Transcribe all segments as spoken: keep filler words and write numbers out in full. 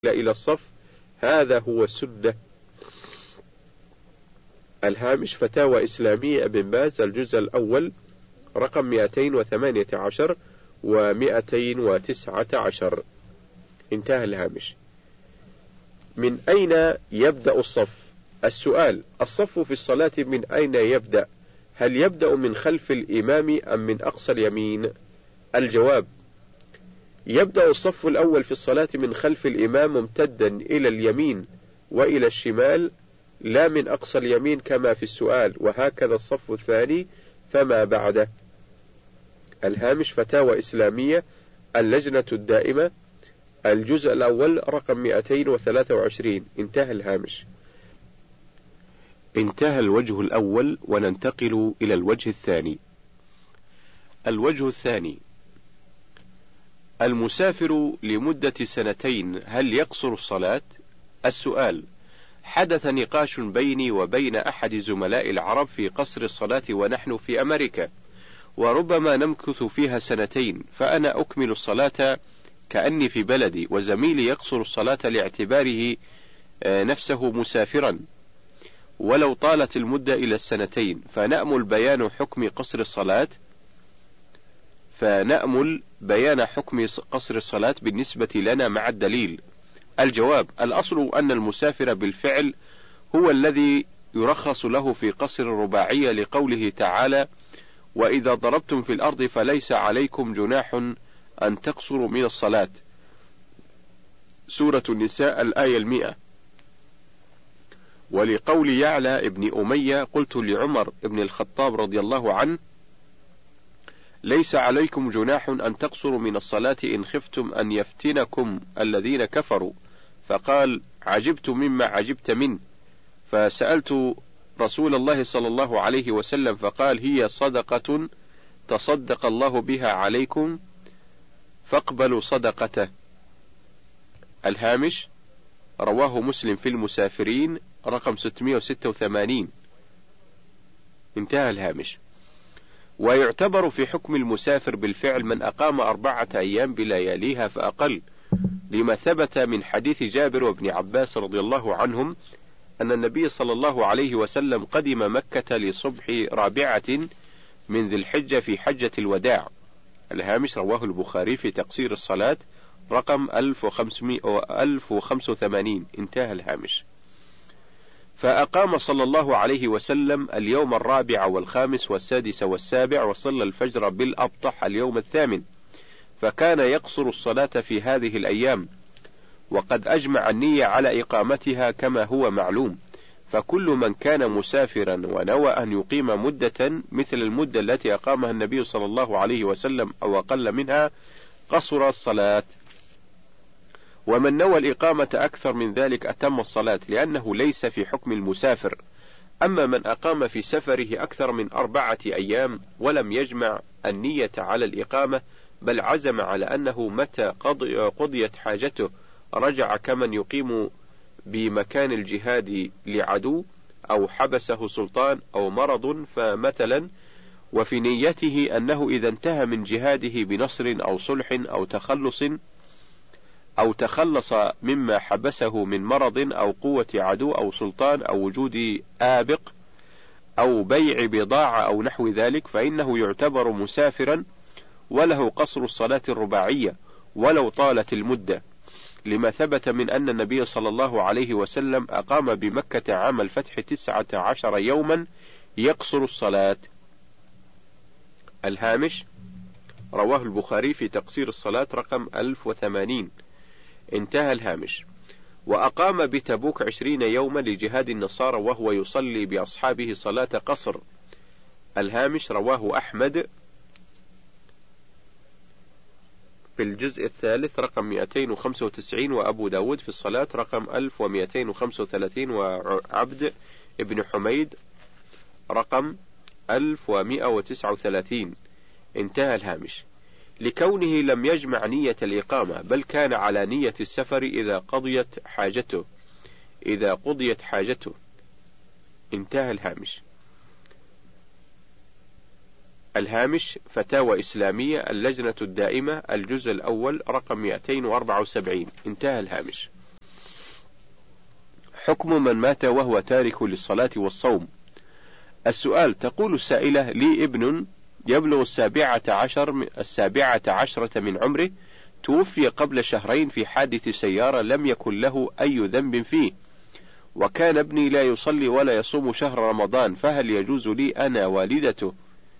إلى الصف، هذا هو السنة. الهامش فتاوى إسلامية ابن باز، الجزء الأول رقم مئتين وثمانية عشر ومئتين وتسعة عشر. انتهى الهامش. من أين يبدأ الصف؟ السؤال: الصف في الصلاة من أين يبدأ؟ هل يبدأ من خلف الإمام أم من أقصى اليمين؟ الجواب: يبدأ الصف الأول في الصلاة من خلف الإمام ممتدا إلى اليمين وإلى الشمال، لا من أقصى اليمين كما في السؤال، وهكذا الصف الثاني فما بعده. الهامش فتاوى إسلامية، اللجنة الدائمة، الجزء الأول رقم مئتين وثلاثة وعشرين. انتهى الهامش. انتهى الوجه الأول، وننتقل إلى الوجه الثاني. الوجه الثاني: المسافر لمدة سنتين هل يقصر الصلاة؟ السؤال: حدث نقاش بيني وبين أحد زملاء العرب في قصر الصلاة ونحن في أمريكا، وربما نمكث فيها سنتين، فأنا أكمل الصلاة كأني في بلدي، وزميلي يقصر الصلاة لاعتباره نفسه مسافرا ولو طالت المدة إلى السنتين، فنأمل بيان حكم قصر الصلاة فنأمل بيان حكم قصر الصلاة بالنسبة لنا مع الدليل. الجواب: الأصل أن المسافر بالفعل هو الذي يرخص له في قصر الرباعية، لقوله تعالى: وإذا ضربتم في الأرض فليس عليكم جناح أن تقصروا من الصلاة، سورة النساء الآية المئة. ولقول يعلى ابن أمية: قلت لعمر ابن الخطاب رضي الله عنه: ليس عليكم جناح أن تقصروا من الصلاة إن خفتم أن يفتنكم الذين كفروا، فقال: عجبت مما عجبت منه، فسألت رسول الله صلى الله عليه وسلم فقال: هي صدقة تصدق الله بها عليكم فاقبلوا صدقته. الهامش رواه مسلم في المسافرين رقم ستمئة وستة وثمانين. انتهى الهامش. ويعتبر في حكم المسافر بالفعل من أقام أربعة أيام بلياليها فأقل، لما ثبت من حديث جابر وابن عباس رضي الله عنهم أن النبي صلى الله عليه وسلم قدم مكة لصبح رابعة من ذي الحجة في حجة الوداع. الهامش رواه البخاري في تقصير الصلاة رقم ألف وخمسة وثمانين. انتهى الهامش. فأقام صلى الله عليه وسلم اليوم الرابع والخامس والسادس والسابع، وصلى الفجر بالأبطح اليوم الثامن، فكان يقصر الصلاة في هذه الأيام، وقد أجمع النية على إقامتها كما هو معلوم، فكل من كان مسافرا ونوى أن يقيم مدة مثل المدة التي أقامها النبي صلى الله عليه وسلم أو أقل منها قصر الصلاة، ومن نوى الإقامة أكثر من ذلك أتم الصلاة، لأنه ليس في حكم المسافر. أما من أقام في سفره أكثر من أربعة أيام ولم يجمع النية على الإقامة، بل عزم على أنه متى قضيت حاجته رجع كمن يقيم بمكان الجهاد لعدو أو حبسه سلطان أو مرض، فمثلا وفي نيته أنه إذا انتهى من جهاده بنصر أو صلح أو تخلص أو تخلص مما حبسه من مرض أو قوة عدو أو سلطان أو وجود آبق أو بيع بضاعة أو نحو ذلك، فإنه يعتبر مسافرا وله قصر الصلاة الرباعية ولو طالت المدة، لما ثبت من أن النبي صلى الله عليه وسلم أقام بمكة عام الفتح تسعة عشر يوما يقصر الصلاة. الهامش رواه البخاري في تقصير الصلاة رقم ألف وثمانين. انتهى الهامش. وأقام بتبوك عشرين يوما لجهاد النصارى وهو يصلي بأصحابه صلاة قصر. الهامش رواه أحمد في الجزء الثالث رقم مئتين وخمسة وتسعين، وأبو داود في الصلاة رقم ألف ومئتين وخمسة وثلاثين، وعبد ابن حميد رقم ألف ومئة وتسعة وثلاثين. انتهى الهامش. لكونه لم يجمع نية الإقامة، بل كان على نية السفر إذا قضيت حاجته إذا قضيت حاجته. انتهى الهامش. الهامش فتاوى إسلامية، اللجنة الدائمة، الجزء الأول رقم مئتين وأربعة وسبعين. انتهى الهامش. حكم من مات وهو تارك للصلاة والصوم. السؤال: تقول السائلة: لي ابن يبلغ السابعة عشر السابعة عشرة من عمره، توفي قبل شهرين في حادث سيارة لم يكن له أي ذنب فيه، وكان ابني لا يصلي ولا يصوم شهر رمضان، فهل يجوز لي أنا والدته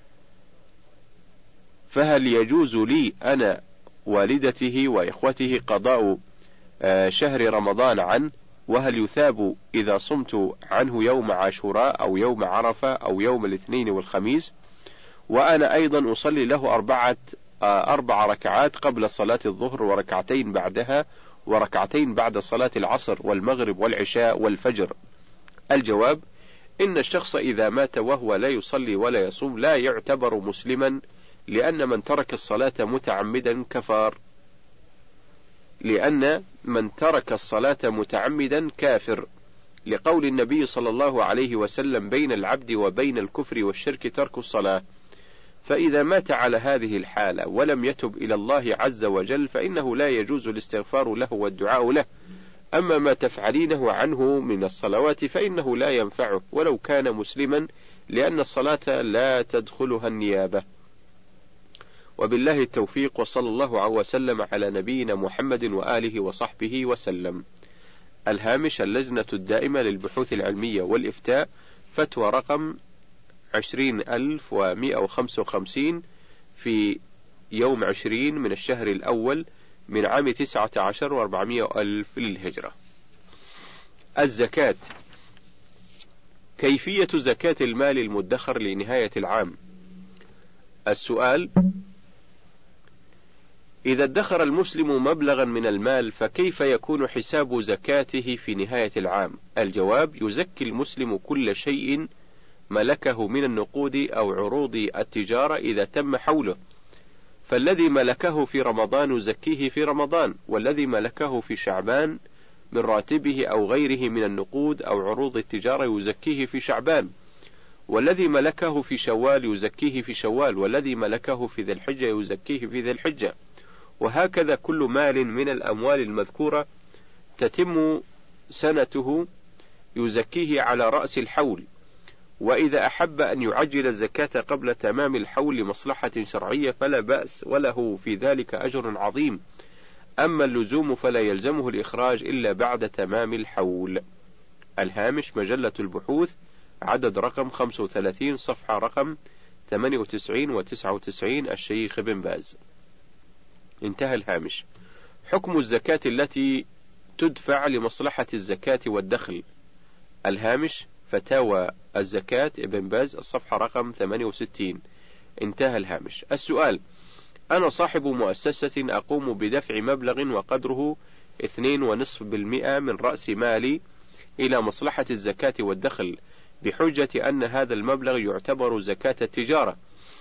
فهل يجوز لي أنا والدته وإخوته قضاء شهر رمضان عنه؟ وهل يثاب إذا صمت عنه يوم عاشوراء أو يوم عرفة أو يوم الاثنين والخميس؟ وأنا أيضا أصلي له أربعة أربع ركعات قبل صلاة الظهر، وركعتين بعدها، وركعتين بعد صلاة العصر والمغرب والعشاء والفجر. الجواب: إن الشخص إذا مات وهو لا يصلي ولا يصوم لا يعتبر مسلما، لأن من ترك الصلاة متعمدا كفار لأن من ترك الصلاة متعمدا كافر، لقول النبي صلى الله عليه وسلم: بين العبد وبين الكفر والشرك ترك الصلاة. فإذا مات على هذه الحالة ولم يتب إلى الله عز وجل فإنه لا يجوز الاستغفار له والدعاء له. أما ما تفعلينه عنه من الصلوات فإنه لا ينفعه ولو كان مسلما، لأن الصلاة لا تدخلها النيابة. وبالله التوفيق، وصلى الله وسلم على نبينا محمد وآله وصحبه وسلم. الهامش: اللجنة الدائمة للبحوث العلمية والإفتاء، فتوى رقم عشرين ألف ومئة وخمسة وخمسين في يوم عشرين من الشهر الأول من عام تسعة عشر وأربعمائة ألف للهجرة. الزكاة. كيفية زكاة المال المدخر لنهاية العام؟ السؤال: إذا ادخر المسلم مبلغا من المال فكيف يكون حساب زكاته في نهاية العام؟ الجواب: يزكي المسلم كل شيء ملكه من النقود أو عروض التجارة إذا تم حوله، فالذي ملكه في رمضان يزكيه في رمضان، والذي ملكه في شعبان من راتبه أو غيره من النقود أو عروض التجارة يزكيه في شعبان، والذي ملكه في شوال يزكيه في شوال، والذي ملكه في ذي الحجة يزكيه في ذي الحجة. وهكذا كل مال من الأموال المذكورة تتم سنته يزكيه على رأس الحول. وإذا أحب أن يعجل الزكاة قبل تمام الحول لمصلحة شرعية فلا بأس، وله في ذلك أجر عظيم. أما اللزوم فلا يلزمه الإخراج إلا بعد تمام الحول. الهامش: مجلة البحوث، عدد رقم خمسة وثلاثين، صفحة رقم ثمانية وتسعين وتسعة وتسعين، الشيخ بن باز. انتهى الهامش. حكم الزكاة التي تدفع لمصلحة الزكاة والدخل. الهامش: فتاوى الزكاة ابن باز، الصفحة رقم ثمانية وستين. انتهى الهامش. السؤال: أنا صاحب مؤسسة أقوم بدفع مبلغ وقدره اثنين ونصف بالمئة من رأس مالي إلى مصلحة الزكاة والدخل، بحجة أن هذا المبلغ يعتبر زكاة التجارة،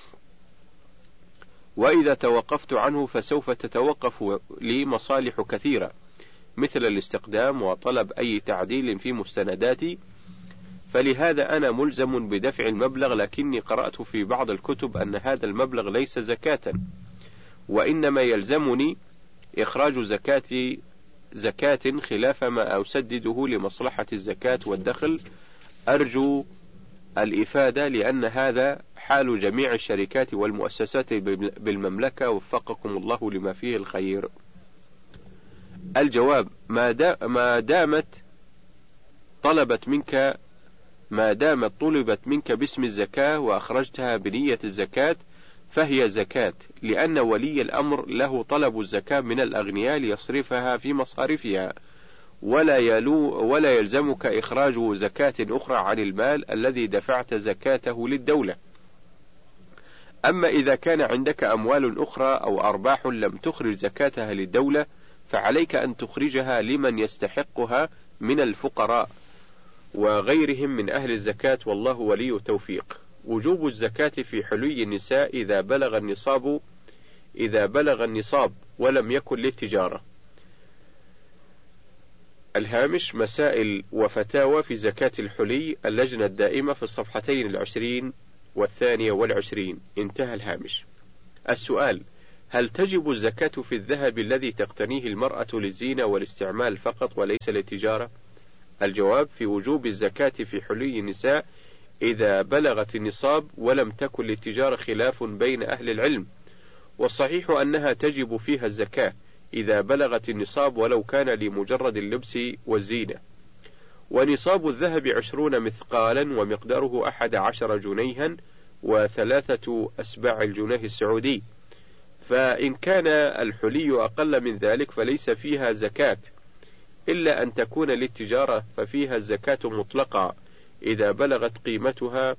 وإذا توقفت عنه فسوف تتوقف لي مصالح كثيرة مثل الاستقدام وطلب أي تعديل في مستنداتي، فلهذا أنا ملزم بدفع المبلغ، لكني قرأت في بعض الكتب أن هذا المبلغ ليس زكاة، وإنما يلزمني إخراج زكاة زكاة خلاف ما أسدده لمصلحة الزكاة والدخل. أرجو الإفادة، لأن هذا حال جميع الشركات والمؤسسات بالمملكة، وفقكم الله لما فيه الخير. الجواب: ما دامت طلبت منك ما دامت طلبت منك باسم الزكاة وأخرجتها بنية الزكاة فهي زكاة، لأن ولي الأمر له طلب الزكاة من الأغنياء ليصرفها في مصارفها، ولا يلو ولا يلزمك إخراج زكاة أخرى عن المال الذي دفعت زكاته للدولة. أما إذا كان عندك أموال أخرى أو أرباح لم تخرج زكاتها للدولة فعليك أن تخرجها لمن يستحقها من الفقراء وغيرهم من أهل الزكاة، والله ولي التوفيق. وجوب الزكاة في حلي النساء إذا بلغ النصاب إذا بلغ النصاب ولم يكن للتجارة. الهامش: مسائل وفتاوى في زكاة الحلي، اللجنة الدائمة، في الصفحتين العشرين والثانية والعشرين. انتهى الهامش. السؤال: هل تجب الزكاة في الذهب الذي تقتنيه المرأة للزينة والاستعمال فقط وليس للتجارة؟ الجواب: في وجوب الزكاة في حلي النساء إذا بلغت النصاب ولم تكن للتجارة خلاف بين أهل العلم، والصحيح أنها تجب فيها الزكاة إذا بلغت النصاب ولو كان لمجرد اللبس والزينة. ونصاب الذهب عشرون مثقالا ومقداره أحد عشر جنيها وثلاثة أسباع الجنيه السعودي، فإن كان الحلي أقل من ذلك فليس فيها زكاة، إلا أن تكون للتجارة ففيها الزكاة مطلقة إذا بلغت قيمتها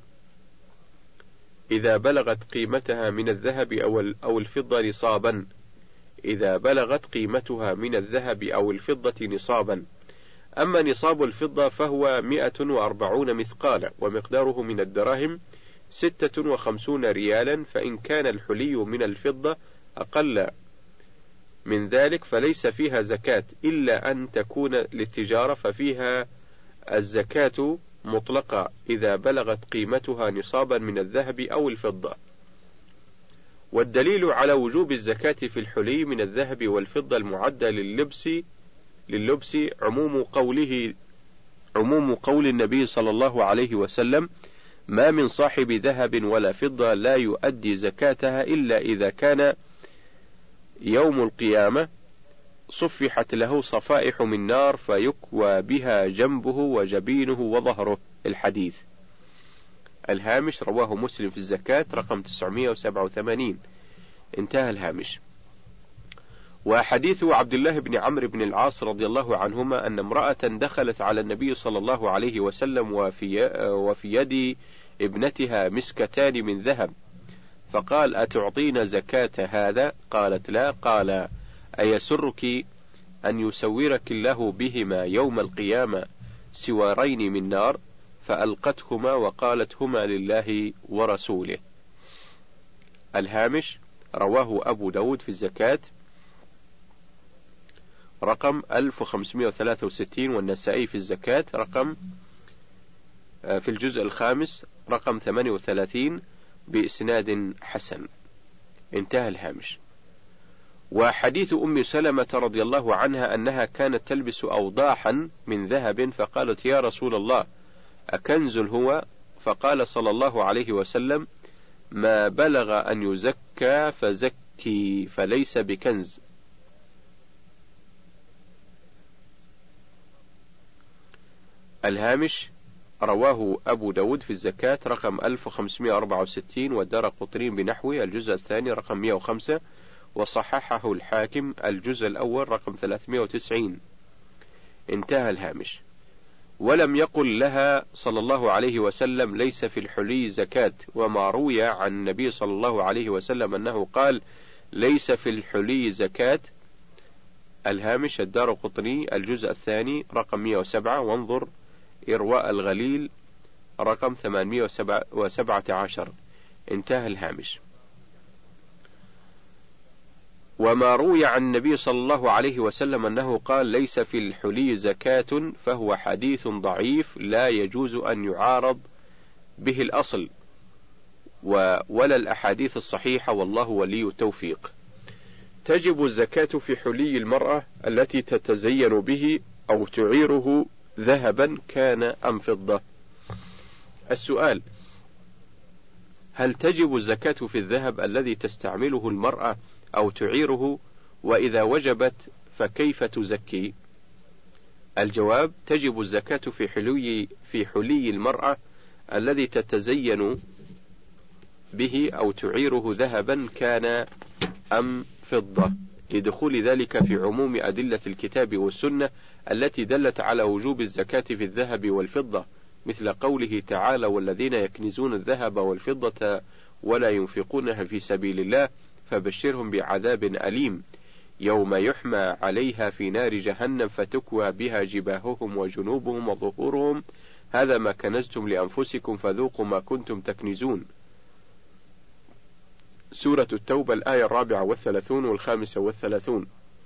إذا بلغت قيمتها من الذهب أو الفضة نصابا إذا بلغت قيمتها من الذهب أو الفضة نصابا. أما نصاب الفضة فهو مئة وأربعون مثقالا ومقداره من الدراهم ستة وخمسون ريالا، فإن كان الحلي من الفضة أقل من ذلك فليس فيها زكاة إلا أن تكون للتجارة ففيها الزكاة مطلقة إذا بلغت قيمتها نصابا من الذهب أو الفضة. والدليل على وجوب الزكاة في الحلي من الذهب والفضة المعدة لللبس لللبس عموم قوله عموم قول النبي صلى الله عليه وسلم: ما من صاحب ذهب ولا فضة لا يؤدي زكاتها إلا إذا كان يوم القيامة صفحت له صفائح من نار فيكوى بها جنبه وجبينه وظهره. الحديث. الهامش: رواه مسلم في الزكاة رقم تسعمائة وسبعة وثمانين. انتهى الهامش. وحديث عبد الله بن عمرو بن العاص رضي الله عنهما أن امرأة دخلت على النبي صلى الله عليه وسلم وفي, وفي يد ابنتها مسكتان من ذهب، فقال: أتعطين زكاة هذا؟ قالت: لا. قال: أيسرك أن يسورك الله بهما يوم القيامة سوارين من نار؟ فألقتهما وقالت: هما لله ورسوله. الهامش: رواه أبو داود في الزكاة رقم ألف وخمسمائة وثلاثة وستين، والنسائي في الزكاة رقم في الجزء الخامس رقم ثمانية وثلاثين بإسناد حسن. انتهى الهامش. وحديث أم سلمة رضي الله عنها أنها كانت تلبس أوضاحا من ذهب، فقالت: يا رسول الله أكنز هو؟ فقال صلى الله عليه وسلم: ما بلغ أن يزكى فزكي فليس بكنز. الهامش: رواه أبو داود في الزكاة رقم ألف وخمسمائة وأربعة وستين، والدارقطني بنحوه الجزء الثاني رقم مئة وخمسة، وصححه الحاكم الجزء الأول رقم ثلاثمائة وتسعين. انتهى الهامش. ولم يقل لها صلى الله عليه وسلم: ليس في الحلي زكاة. وما روي عن النبي صلى الله عليه وسلم أنه قال: ليس في الحلي زكاة. الهامش: الدارقطني الجزء الثاني رقم مئة وسبعة، وانظر إرواء الغليل رقم ثمانمائة وسبعة عشر. انتهى الهامش. وما روي عن النبي صلى الله عليه وسلم أنه قال: ليس في الحلي زكاة فهو حديث ضعيف لا يجوز أن يعارض به الأصل ولا الأحاديث الصحيحة، والله ولي التوفيق. تجب الزكاة في حلي المرأة التي تتزين به أو تعيره ذهبا كان أم فضة. السؤال: هل تجب الزكاة في الذهب الذي تستعمله المرأة أو تعيره؟ وإذا وجبت فكيف تزكي؟ الجواب: تجب الزكاة في حلي في حلي المرأة الذي تتزين به أو تعيره ذهبا كان أم فضة، لدخول ذلك في عموم أدلة الكتاب والسنة التي دلت على وجوب الزكاة في الذهب والفضة، مثل قوله تعالى: والذين يكنزون الذهب والفضة ولا ينفقونها في سبيل الله فبشرهم بعذاب أليم يوم يحمى عليها في نار جهنم فتكوى بها جباههم وجنوبهم وظهورهم هذا ما كنزتم لأنفسكم فذوقوا ما كنتم تكنزون. سورة التوبة الآية الرابعة والثلاثون والخامسة والثلاثون.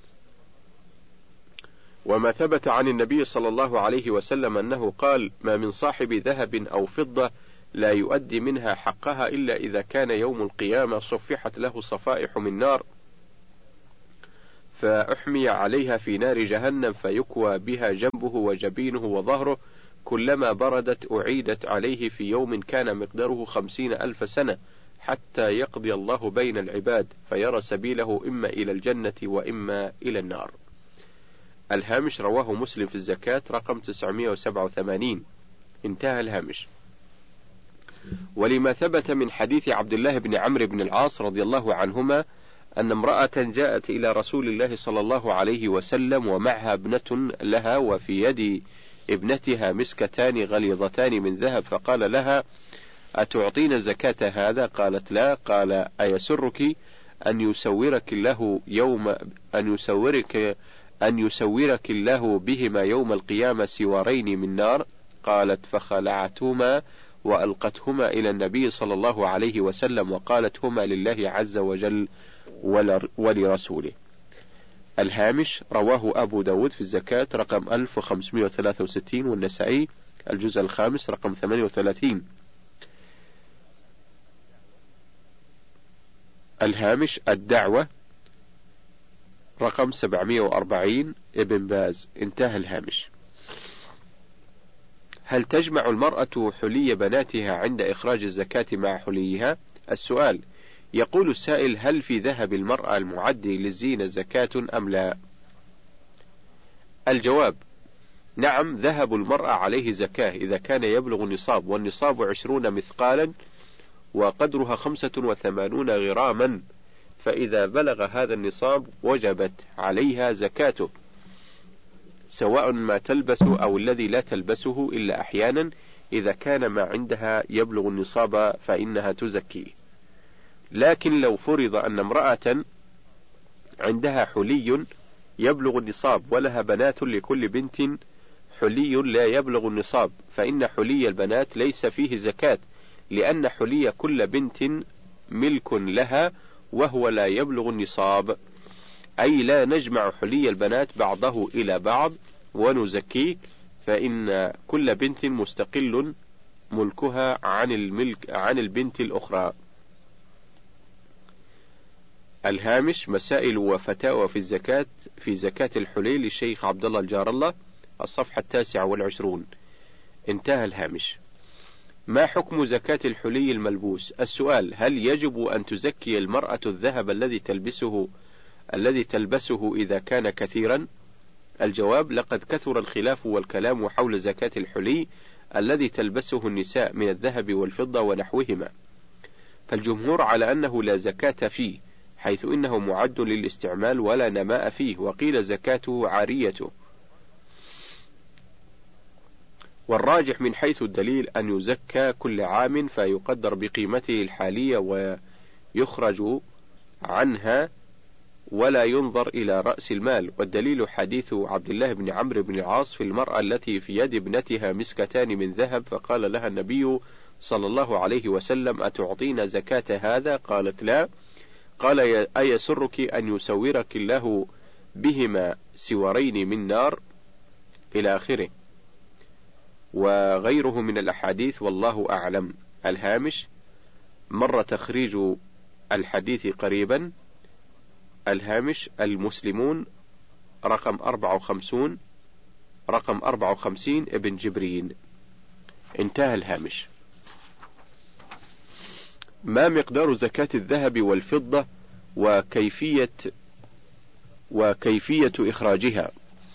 وما ثبت عن النبي صلى الله عليه وسلم أنه قال: ما من صاحب ذهب أو فضة لا يؤدي منها حقها إلا إذا كان يوم القيامة صفحت له صفائح من نار فأحمي عليها في نار جهنم فيكوى بها جنبه وجبينه وظهره، كلما بردت أعيدت عليه في يوم كان مقداره خمسين ألف سنة، حتى يقضي الله بين العباد فيرى سبيله إما إلى الجنة وإما إلى النار. الهامش رواه مسلم في الزكاة رقم تسعمائة وسبعة وثمانين. انتهى الهامش. ولما ثبت من حديث عبد الله بن عمرو بن العاص رضي الله عنهما أن امرأة جاءت إلى رسول الله صلى الله عليه وسلم ومعها ابنة لها، وفي يد ابنتها مسكتان غليظتان من ذهب، فقال لها: أتعطين زكاة هذا؟ قالت: لا. قال: أيسرك أن يسورك الله يوم أن يسورك أن يسورك الله بهما يوم القيامة سوارين من نار؟ قالت: فخلعتهما وألقتهما إلى النبي صلى الله عليه وسلم، وقالت: هما لله عز وجل ولرسوله. الهامش رواه أبو داود في الزكاة رقم ألف وخمسمائة وثلاثة وستين، والنسائي الجزء الخامس رقم ثمانية وثلاثين. الهامش الدعوة رقم سبعمائة وأربعين، ابن باز. انتهى الهامش. هل تجمع المرأة حلي بناتها عند إخراج الزكاة مع حليها؟ السؤال: يقول السائل: هل في ذهب المرأة المعدي للزينة زكاة أم لا؟ الجواب: نعم، ذهب المرأة عليه زكاة إذا كان يبلغ النصاب، والنصاب عشرون مثقالا وقدرها خمسة وثمانون غراما، فإذا بلغ هذا النصاب وجبت عليها زكاته، سواء ما تلبس أو الذي لا تلبسه، إلا أحيانا إذا كان ما عندها يبلغ النصاب فإنها تزكيه. لكن لو فرض أن امرأة عندها حلي يبلغ النصاب ولها بنات لكل بنت حلي لا يبلغ النصاب، فإن حلي البنات ليس فيه زكاة، لأن حلي كل بنت ملك لها وهو لا يبلغ النصاب، أي لا نجمع حلي البنات بعضه إلى بعض ونزكيه، فإن كل بنت مستقل ملكها عن الملك عن البنت الأخرى. الهامش مسائل وفتاوى في الزكاة في زكاة الحلي للشيخ عبد الله الجار الله، الصفحة التاسعة والعشرون. انتهى الهامش. ما حكم زكاة الحلي الملبوس؟ السؤال: هل يجب أن تزكي المرأة الذهب الذي تلبسه الذي تلبسه إذا كان كثيرا؟ الجواب: لقد كثر الخلاف والكلام حول زكاة الحلي الذي تلبسه النساء من الذهب والفضة ونحوهما، فالجمهور على أنه لا زكاة فيه، حيث إنه معد للاستعمال ولا نماء فيه، وقيل زكاته عاريته. والراجح من حيث الدليل أن يزكى كل عام فيقدر بقيمته الحالية ويخرج عنها ولا ينظر إلى رأس المال، والدليل حديث عبد الله بن عمرو بن العاص في المرأة التي في يد ابنتها مسكتان من ذهب، فقال لها النبي صلى الله عليه وسلم: أتعطين زكاة هذا؟ قالت: لا. قال: أيسرك أن يسورك الله بهما سوارين من نار؟ إلى آخره، وغيره من الأحاديث، والله أعلم. الهامش مر تخريج الحديث قريبا. الهامش المسلمون رقم أربعة وخمسون رقم أربعة وخمسين ابن جبرين. انتهى الهامش. ما مقدار زكاة الذهب والفضة وكيفية وكيفية إخراجها؟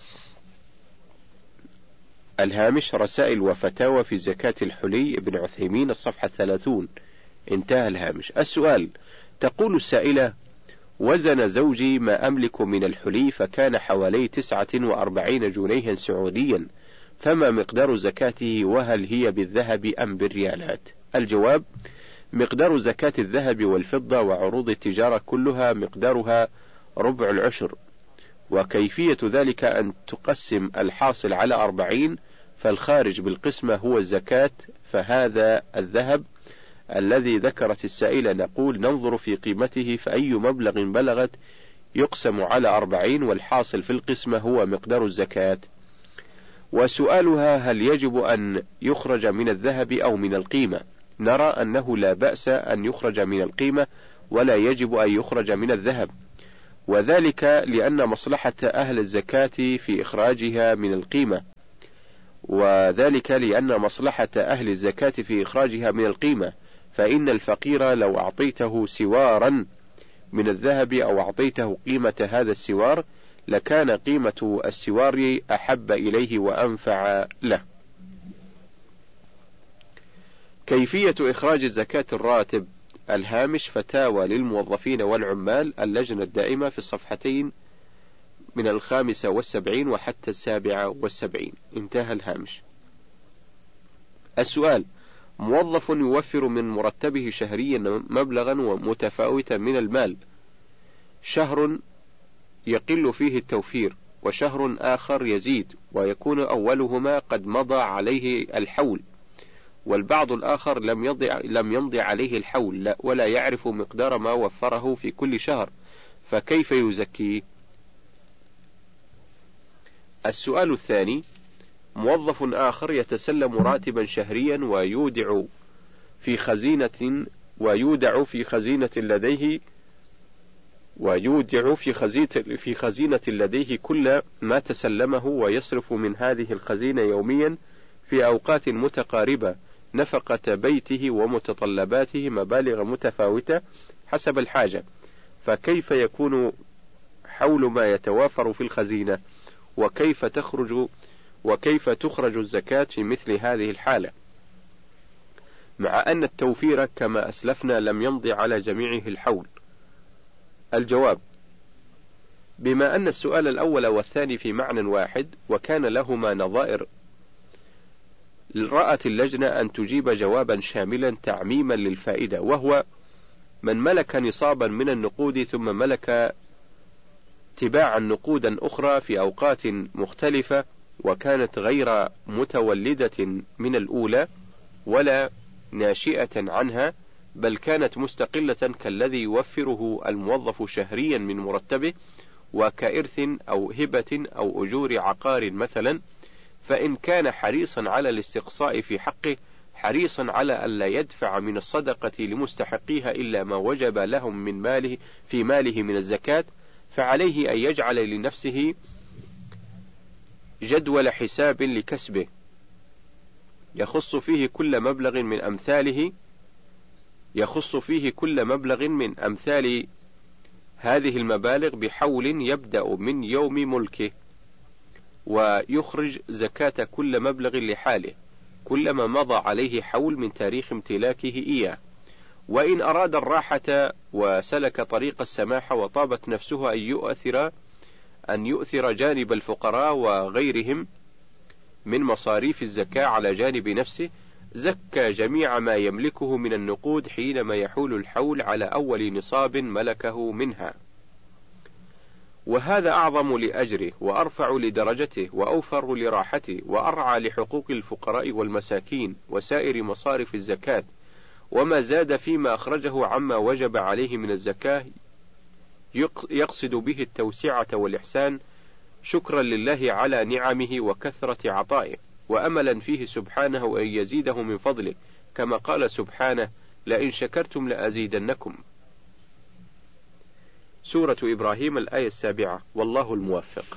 الهامش رسائل وفتاوى في زكاة الحلي ابن عثيمين، الصفحة الثلاثون. انتهى الهامش. السؤال: تقول السائلة: وزن زوجي ما أملك من الحلي فكان حوالي تسعة وأربعين جنيها سعوديا، فما مقدار زكاته، وهل هي بالذهب أم بالريالات؟ الجواب: مقدار زكاة الذهب والفضة وعروض التجارة كلها مقدارها ربع العشر، وكيفية ذلك أن تقسم الحاصل على أربعين، فالخارج بالقسمة هو الزكاة. فهذا الذهب الذي ذكرت السائلة نقول ننظر في قيمته، فأي مبلغ بلغت يقسم على أربعين، والحاصل في القسمة هو مقدار الزكاة. وسؤالها: هل يجب أن يخرج من الذهب أو من القيمة؟ نرى أنه لا بأس أن يخرج من القيمة، ولا يجب أن يخرج من الذهب، وذلك لأن مصلحة أهل الزكاة في إخراجها من القيمة وذلك لأن مصلحة أهل الزكاة في إخراجها من القيمة فإن الفقير لو أعطيته سوارا من الذهب أو أعطيته قيمة هذا السوار لكان قيمة السوار أحب إليه وأنفع له. كيفية إخراج الزكاة الراتب. الهامش فتاوى للموظفين والعمال، اللجنة الدائمة، في الصفحتين من الخامسة والسبعين وحتى السابعة والسبعين. انتهى الهامش. السؤال: موظف يوفر من مرتبه شهريا مبلغا متفاوتا من المال، شهر يقل فيه التوفير وشهر آخر يزيد ويكون أولهما قد مضى عليه الحول والبعض الآخر لم يضي, لم يمضي عليه الحول ولا يعرف مقدار ما وفره في كل شهر، فكيف يزكي؟ السؤال الثاني: موظف آخر يتسلم راتبا شهريا ويودع في خزينة ويودع في خزينة لديه ويودع في خزينة في خزينة لديه كل ما تسلمه ويصرف من هذه الخزينة يوميا في أوقات متقاربة نفقة بيته ومتطلباته مبالغ متفاوتة حسب الحاجة، فكيف يكون حول ما يتوافر في الخزينة؟ وكيف تخرج وكيف تخرج الزكاة في مثل هذه الحالة، مع أن التوفير كما أسلفنا لم يمضي على جميعه الحول؟ الجواب: بما أن السؤال الأول والثاني في معنى واحد وكان لهما نظائر، رأت اللجنة أن تجيب جوابا شاملا تعميما للفائدة، وهو: من ملك نصابا من النقود ثم ملك تباعا نقودا أخرى في أوقات مختلفة وكانت غير متولدة من الأولى ولا ناشئة عنها بل كانت مستقلة كالذي يوفره الموظف شهريا من مرتبه وكإرث أو هبة أو أجور عقار مثلا، فإن كان حريصا على الاستقصاء في حقه حريصا على ألا يدفع من الصدقة لمستحقيها إلا ما وجب لهم من ماله في ماله من الزكاة، فعليه أن يجعل لنفسه جدول حساب لكسبه يخص فيه كل مبلغ من أمثاله يخص فيه كل مبلغ من أمثال هذه المبالغ بحول يبدأ من يوم ملكه، ويخرج زكاة كل مبلغ لحاله كلما مضى عليه حول من تاريخ امتلاكه إياه. وإن أراد الراحة وسلك طريق السماحة وطابت نفسه أن يؤثر أن يؤثر جانب الفقراء وغيرهم من مصاريف الزكاة على جانب نفسه، زكى جميع ما يملكه من النقود حينما يحول الحول على أول نصاب ملكه منها، وهذا أعظم لأجره وأرفع لدرجته وأوفر لراحته وأرعى لحقوق الفقراء والمساكين وسائر مصارف الزكاة، وما زاد فيما أخرجه عما وجب عليه من الزكاة يقصد به التوسعة والإحسان شكرا لله على نعمه وكثرة عطائه وأملا فيه سبحانه أن يزيده من فضله، كما قال سبحانه: لئن شكرتم لأزيدنكم. سورة إبراهيم الآية السابعة. والله الموفق.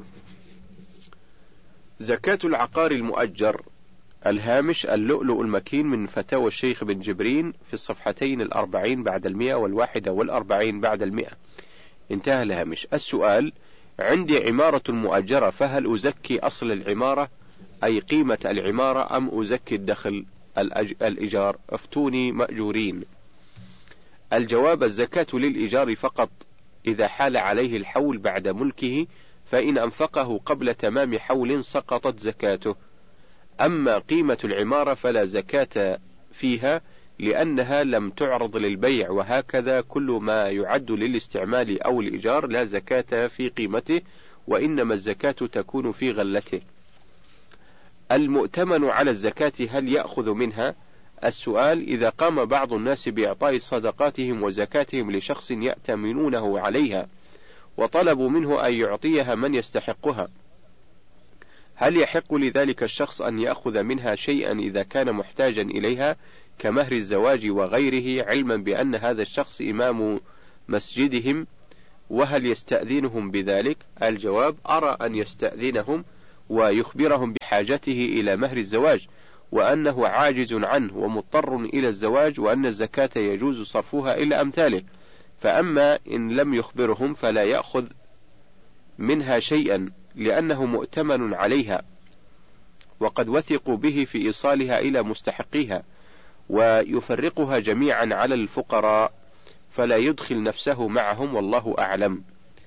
زكاة العقار المؤجر. الهامش اللؤلؤ المكين من فتاوى الشيخ بن جبرين في الصفحتين الأربعين بعد المئة والواحدة والأربعين بعد المئة. انتهى الهامش. السؤال: عندي عمارة مؤجرة، فهل أزكي أصل العمارة أي قيمة العمارة أم أزكي الدخل الإيجار؟ افتوني مأجورين. الجواب: الزكاة للإيجار فقط إذا حال عليه الحول بعد ملكه، فإن أنفقه قبل تمام حول سقطت زكاته. أما قيمة العمارة فلا زكاة فيها لأنها لم تعرض للبيع، وهكذا كل ما يعد للاستعمال أو الإيجار لا زكاة في قيمته، وإنما الزكاة تكون في غلته. المؤتمن على الزكاة هل يأخذ منها؟ السؤال: إذا قام بعض الناس بإعطاء صدقاتهم وزكاتهم لشخص يأتمنونه عليها وطلبوا منه أن يعطيها من يستحقها، هل يحق لذلك الشخص أن يأخذ منها شيئا إذا كان محتاجا إليها كمهر الزواج وغيره، علما بأن هذا الشخص إمام مسجدهم وهل يستأذنهم بذلك؟ الجواب: أرى أن يستأذنهم ويخبرهم بحاجته إلى مهر الزواج، وأنه عاجز عنه ومضطر إلى الزواج، وأن الزكاة يجوز صرفها إلى أمثاله. فأما إن لم يخبرهم فلا يأخذ منها شيئا، لأنه مؤتمن عليها، وقد وثقوا به في إيصالها إلى مستحقيها، ويفرقها جميعا على الفقراء، فلا يدخل نفسه معهم، والله أعلم.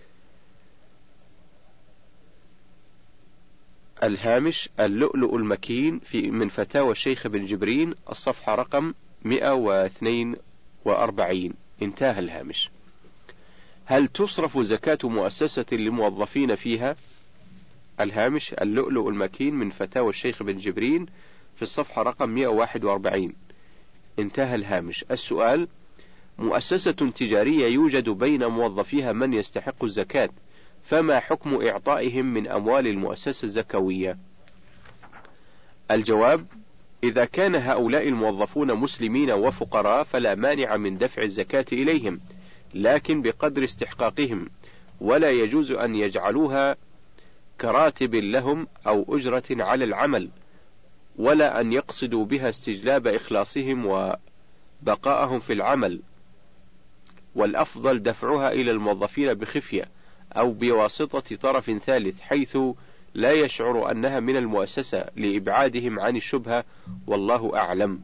الهامش: اللؤلؤ المكين في من فتاوى الشيخ بن جبرين، الصفحة رقم مئة واثنين وأربعين. انتهى الهامش. هل تصرف زكاة مؤسسة للموظفين فيها؟ الهامش: اللؤلؤ المكين من فتاوى الشيخ بن جبرين في الصفحة رقم مئة وواحد وأربعين. انتهى الهامش. السؤال: مؤسسة تجارية يوجد بين موظفيها من يستحق الزكاة، فما حكم إعطائهم من أموال المؤسسة الزكوية؟ الجواب: إذا كان هؤلاء الموظفون مسلمين وفقراء فلا مانع من دفع الزكاة إليهم، لكن بقدر استحقاقهم، ولا يجوز أن يجعلوها كراتب لهم أو أجرة على العمل، ولا أن يقصدوا بها استجلاب إخلاصهم وبقاءهم في العمل، والأفضل دفعها إلى الموظفين بخفية أو بواسطة طرف ثالث، حيث لا يشعر أنها من المؤسسة، لإبعادهم عن الشبهة، والله أعلم.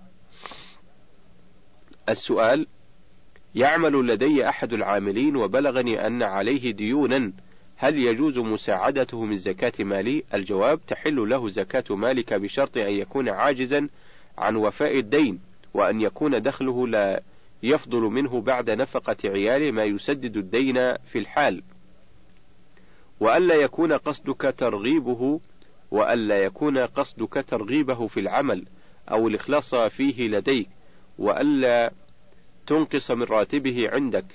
السؤال: يعمل لدي أحد العاملين وبلغني أن عليه ديونا، هل يجوز مساعدته من زكاة مالي؟ الجواب: تحل له زكاة مالك بشرط أن يكون عاجزا عن وفاء الدين، وأن يكون دخله لا يفضل منه بعد نفقة عياله ما يسدد الدين في الحال، وألا يكون قصدك ترغيبه وألا يكون قصدك ترغيبه في العمل أو الإخلاص فيه لديك، وألا تنقص من راتبه عندك،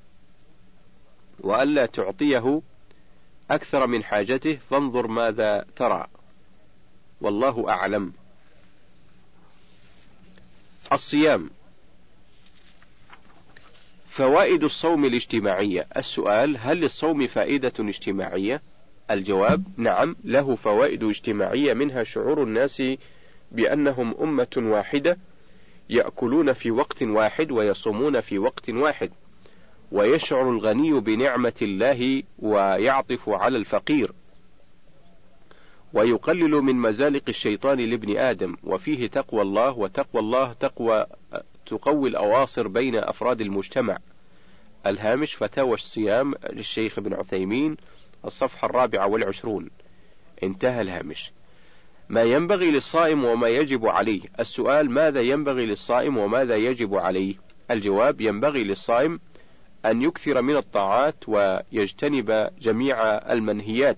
وألا تعطيه أكثر من حاجته، فانظر ماذا ترى، والله أعلم. الصيام: فوائد الصوم الاجتماعية. السؤال: هل للصوم فائدة اجتماعية؟ الجواب: نعم، له فوائد اجتماعية، منها شعور الناس بأنهم أمة واحدة، يأكلون في وقت واحد ويصومون في وقت واحد، ويشعر الغني بنعمة الله ويعطف على الفقير، ويقلل من مزالق الشيطان لابن آدم، وفيه تقوى الله، وتقوى الله تقوى تقوي الأواصر بين أفراد المجتمع. الهامش: فتاوى الصيام للشيخ ابن عثيمين، الصفحة الرابعة والعشرون. انتهى الهامش. ما ينبغي للصائم وما يجب عليه. السؤال: ماذا ينبغي للصائم وماذا يجب عليه؟ الجواب: ينبغي للصائم أن يكثر من الطاعات ويجتنب جميع المنهيات،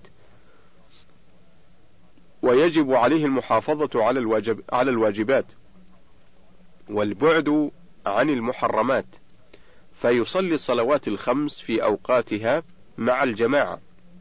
ويجب عليه المحافظة على الواجب على الواجبات والبعد عن المحرمات، فيصلي الصلوات الخمس في أوقاتها مع الجماعة،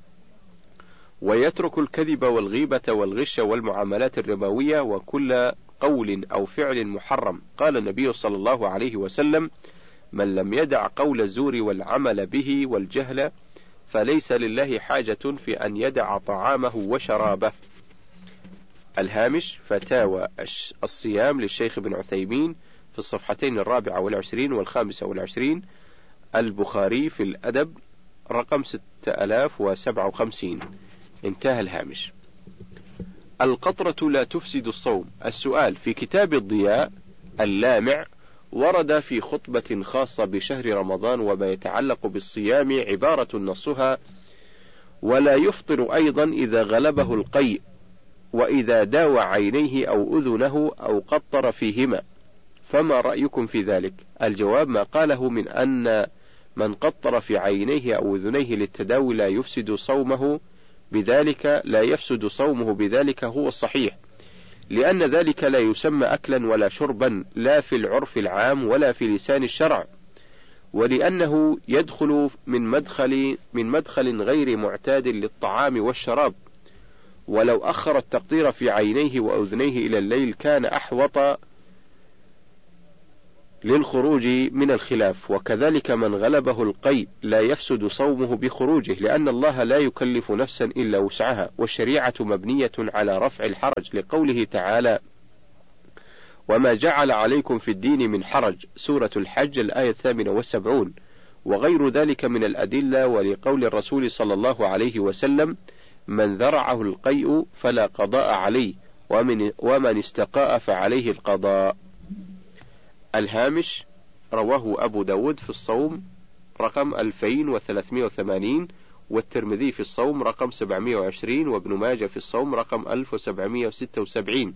ويترك الكذب والغيبة والغش والمعاملات الربوية وكل قول أو فعل محرم. قال النبي صلى الله عليه وسلم: من لم يدع قول الزور والعمل به والجهل فليس لله حاجة في أن يدع طعامه وشرابه. الهامش: فتاوى الصيام للشيخ ابن عثيمين في الصفحتين الرابعة والعشرين والخامسة والعشرين، البخاري في الأدب رقم ستة آلاف وسبعة وخمسين. انتهى الهامش. القطرة لا تفسد الصوم. السؤال: في كتاب الضياء اللامع ورد في خطبة خاصة بشهر رمضان وما يتعلق بالصيام عبارة نصها: ولا يفطر أيضا إذا غلبه القيء، وإذا داوى عينيه أو أذنه أو قطر فيهما، فما رأيكم في ذلك؟ الجواب: ما قاله من أن من قطر في عينيه أو أذنيه للتداوي لا يفسد صومه بذلك لا يفسد صومه بذلك هو الصحيح، لأن ذلك لا يسمى أكلا ولا شربا، لا في العرف العام ولا في لسان الشرع، ولأنه يدخل من مدخل من مدخل غير معتاد للطعام والشراب. ولو أخر التقطير في عينيه وأذنيه إلى الليل كان أحوط للخروج من الخلاف، وكذلك من غلبه القيء لا يفسد صومه بخروجه، لأن الله لا يكلف نفسا إلا وسعها، والشريعة مبنية على رفع الحرج، لقوله تعالى: وما جعل عليكم في الدين من حرج، سورة الحج الآية الثامنة والسبعون، وغير ذلك من الأدلة، ولقول الرسول صلى الله عليه وسلم: من ذرعه القيء فلا قضاء عليه، ومن, ومن استقاء فعليه القضاء. الهامش: رواه أبو داود في الصوم رقم ألفين وثلاثمائة وثمانين، والترمذي في الصوم رقم سبعمائة وعشرين، وابن ماجه في الصوم رقم ألف وسبعمائة وستة وسبعين.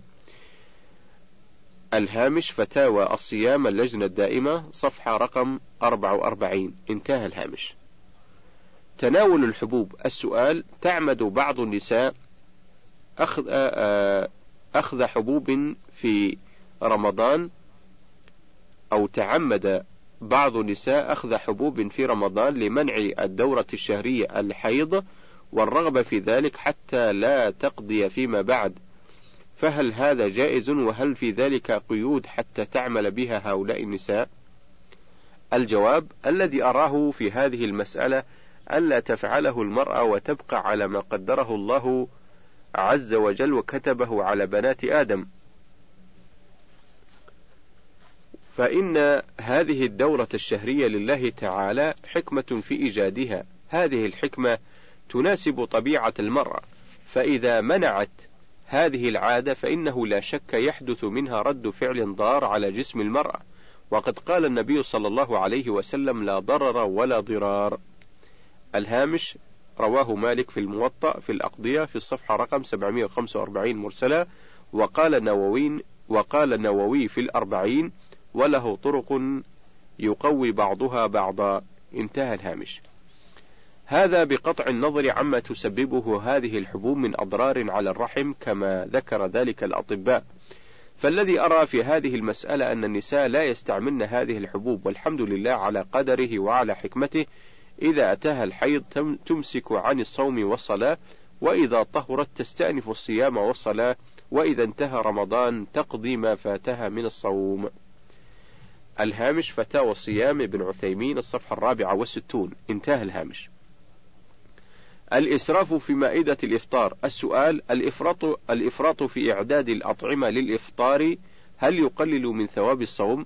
الهامش: فتاوى الصيام اللجنة الدائمة، صفحة رقم أربعة وأربعين. انتهى الهامش. تناول الحبوب. السؤال: تعمد بعض النساء أخذ, أخذ حبوب في رمضان، أو تعمد بعض النساء أخذ حبوب في رمضان لمنع الدورة الشهرية الحيض والرغبة في ذلك حتى لا تقضي فيما بعد، فهل هذا جائز، وهل في ذلك قيود حتى تعمل بها هؤلاء النساء؟ الجواب: الذي أراه في هذه المسألة ألا تفعله المرأة وتبقى على ما قدره الله عز وجل وكتبه على بنات آدم، فإن هذه الدورة الشهرية لله تعالى حكمة في إيجادها، هذه الحكمة تناسب طبيعة المرأة، فإذا منعت هذه العادة فإنه لا شك يحدث منها رد فعل ضار على جسم المرأة، وقد قال النبي صلى الله عليه وسلم: لا ضرر ولا ضرار. الهامش: رواه مالك في الموطأ في الأقضية في الصفحة رقم سبعمائة وخمسة وأربعين مرسلة، وقال النووي وقال النووي في الأربعين: وله طرق يقوي بعضها بعضا. انتهى الهامش. هذا بقطع النظر عما تسببه هذه الحبوب من أضرار على الرحم كما ذكر ذلك الأطباء، فالذي أرى في هذه المسألة أن النساء لا يستعملن هذه الحبوب، والحمد لله على قدره وعلى حكمته. إذا أتاها الحيض تمسك عن الصوم والصلاة، وإذا طهرت تستأنف الصيام والصلاة، وإذا انتهى رمضان تقضي ما فاتها من الصوم. الهامش: فتاوى الصيام ابن عثيمين، الصفحة الرابعة والستون. انتهى الهامش. الإسراف في مائدة الإفطار. السؤال: الإفراط, الإفراط في إعداد الأطعمة للإفطار هل يقلل من ثواب الصوم؟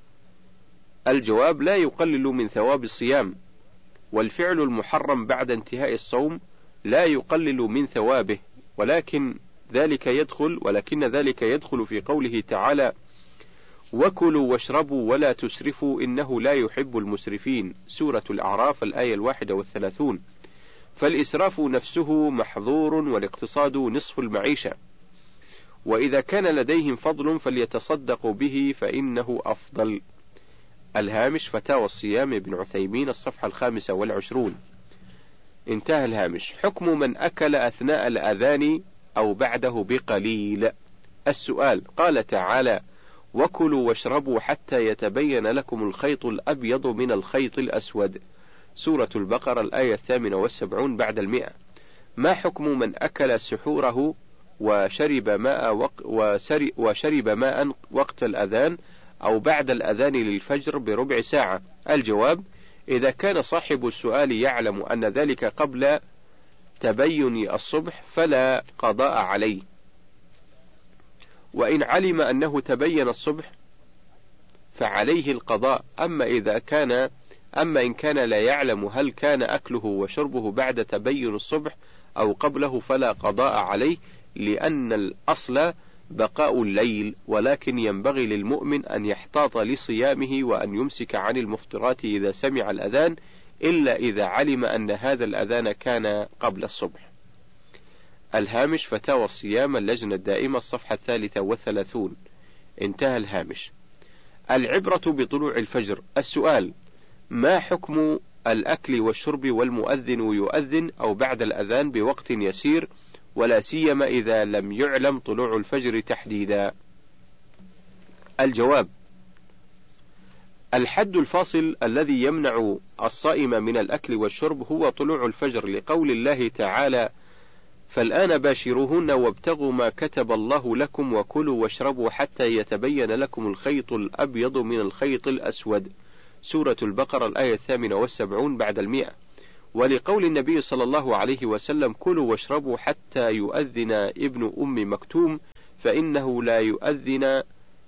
الجواب: لا يقلل من ثواب الصيام، والفعل المحرم بعد انتهاء الصوم لا يقلل من ثوابه، ولكن ذلك يدخل ولكن ذلك يدخل في قوله تعالى: وكلوا واشربوا ولا تسرفوا إنه لا يحب المسرفين، سورة الأعراف الآية الواحدة والثلاثون. فالإسراف نفسه محظور، والاقتصاد نصف المعيشة، وإذا كان لديهم فضل فليتصدقوا به فإنه أفضل. الهامش: فتاوى الصيام ابن عثيمين، الصفحة الخامسة والعشرون. انتهى الهامش. حكم من أكل أثناء الأذان أو بعده بقليل. السؤال: قال تعالى: وكلوا واشربوا حتى يتبين لكم الخيط الأبيض من الخيط الأسود، سورة البقرة الآية الثامنة والسبعون بعد المئة. ما حكم من أكل سحوره وشرب ماء وق وشرب ماء وقت الأذان أو بعد الأذان للفجر بربع ساعة؟ الجواب: إذا كان صاحب السؤال يعلم أن ذلك قبل تبين الصبح فلا قضاء عليه، وإن علم أنه تبين الصبح فعليه القضاء. أما إذا كان أما إن كان لا يعلم هل كان أكله وشربه بعد تبين الصبح أو قبله فلا قضاء عليه، لأن الأصل بقاء الليل، ولكن ينبغي للمؤمن أن يحتاط لصيامه وأن يمسك عن المفطرات إذا سمع الأذان، إلا إذا علم أن هذا الأذان كان قبل الصبح. الهامش: فتاوى الصيام اللجنة الدائمة، الصفحة الثالثة والثلاثون. انتهى الهامش. العبرة بطلوع الفجر. السؤال: ما حكم الأكل والشرب والمؤذن يؤذن أو بعد الأذان بوقت يسير، ولا سيما إذا لم يعلم طلوع الفجر تحديدا؟ الجواب: الحد الفاصل الذي يمنع الصائم من الأكل والشرب هو طلوع الفجر، لقول الله تعالى: فالآن باشروهن وابتغوا ما كتب الله لكم وكلوا واشربوا حتى يتبين لكم الخيط الأبيض من الخيط الأسود. سورة البقرة الآية الثامنة والسبعون بعد المئة. ولقول النبي صلى الله عليه وسلم: كلوا واشربوا حتى يؤذن ابن أم مكتوم فإنه لا يؤذن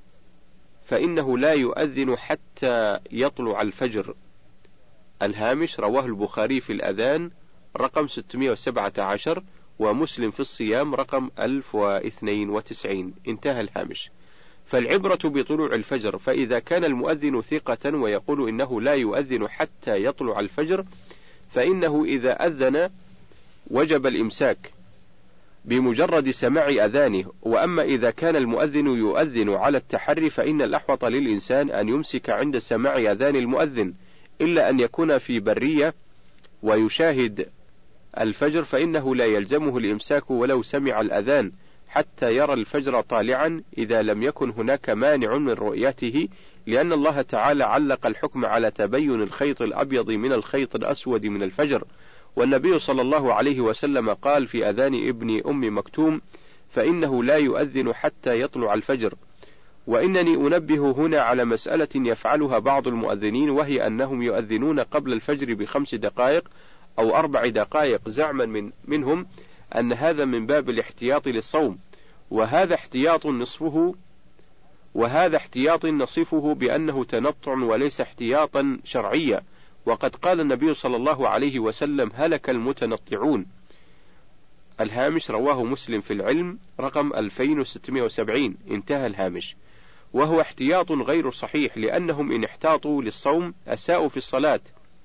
فإنه لا يؤذن حتى يطلع الفجر. الهامش: رواه البخاري في الأذان رقم ستمائة وسبعة عشر، ومسلم في الصيام رقم ألف واثنين وتسعين. انتهى الهامش. فالعبرة بطلوع الفجر، فإذا كان المؤذن ثقة ويقول إنه لا يؤذن حتى يطلع الفجر فإنه إذا أذن وجب الإمساك بمجرد سماع أذانه. وأما إذا كان المؤذن يؤذن على التحري فإن الأحوط للإنسان أن يمسك عند سماع أذان المؤذن، إلا أن يكون في برية ويشاهد الفجر فإنه لا يلزمه الإمساك ولو سمع الأذان حتى يرى الفجر طالعا، إذا لم يكن هناك مانع من رؤيته، لأن الله تعالى علق الحكم على تبين الخيط الأبيض من الخيط الأسود من الفجر. والنبي صلى الله عليه وسلم قال في أذان ابن أم مكتوم: فإنه لا يؤذن حتى يطلع الفجر. وإنني أنبه هنا على مسألة يفعلها بعض المؤذنين، وهي أنهم يؤذنون قبل الفجر بخمس دقائق أو أربع دقائق زعما من منهم أن هذا من باب الاحتياط للصوم، وهذا احتياط نصفه وهذا احتياط نصفه بأنه تنطع وليس احتياطا شرعيا. وقد قال النبي صلى الله عليه وسلم: هلك المتنطعون. الهامش: رواه مسلم في العلم رقم ألفين وستمائة وسبعين. انتهى الهامش. وهو احتياط غير صحيح، لأنهم إن احتاطوا للصوم أساءوا في الصلاة،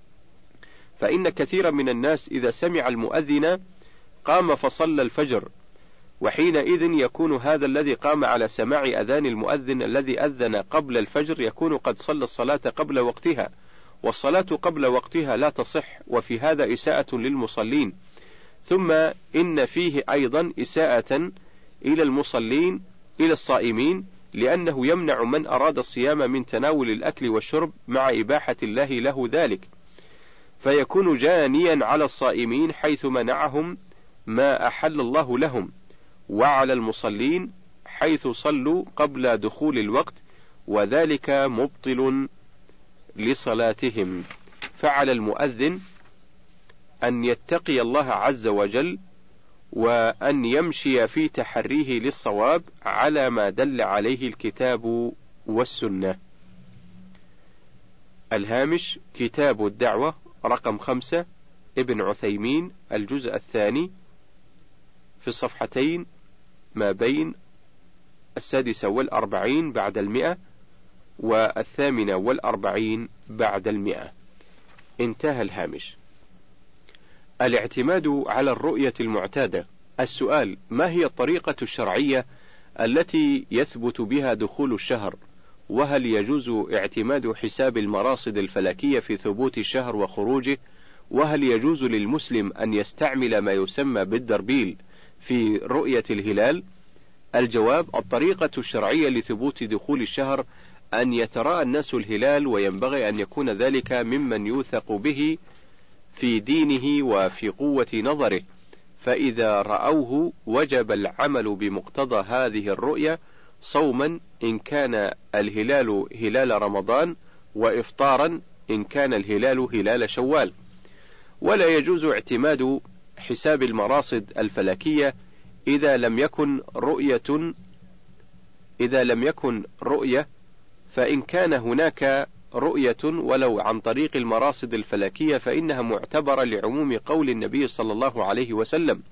فإن كثيرا من الناس إذا سمع المؤذن قام فصلى الفجر، وحينئذ يكون هذا الذي قام على سماع أذان المؤذن الذي أذن قبل الفجر يكون قد صلى الصلاة قبل وقتها، والصلاة قبل وقتها لا تصح، وفي هذا إساءة للمصلين. ثم إن فيه أيضا إساءة إلى المصلين إلى الصائمين، لأنه يمنع من أراد الصيام من تناول الأكل والشرب مع إباحة الله له ذلك، فيكون جانيا على الصائمين حيث منعهم ما أحل الله لهم، وعلى المصلين حيث صلوا قبل دخول الوقت، وذلك مبطل لصلاتهم. فعلى المؤذن أن يتقي الله عز وجل، وأن يمشي في تحريه للصواب على ما دل عليه الكتاب والسنة. الهامش: كتاب الدعوة رقم خمسة، ابن عثيمين، الجزء الثاني، في الصفحتين ما بين السادسة والأربعين بعد المئة والثامنة والأربعين بعد المئة. انتهى الهامش. الاعتماد على الرؤية المعتادة. السؤال: ما هي الطريقة الشرعية التي يثبت بها دخول الشهر؟ وهل يجوز اعتماد حساب المراصد الفلكية في ثبوت الشهر وخروجه؟ وهل يجوز للمسلم أن يستعمل ما يسمى بالدربيل في رؤية الهلال؟ الجواب: الطريقة الشرعية لثبوت دخول الشهر أن يتراءى الناس الهلال، وينبغي أن يكون ذلك ممن يوثق به في دينه وفي قوة نظره، فإذا رأوه وجب العمل بمقتضى هذه الرؤية صوما إن كان الهلال هلال رمضان، وإفطارا إن كان الهلال هلال شوال. ولا يجوز اعتماد حساب المراصد الفلكية إذا لم يكن رؤية إذا لم يكن رؤية فإن كان هناك رؤية ولو عن طريق المراصد الفلكية فإنها معتبرة لعموم قول النبي صلى الله عليه وسلم: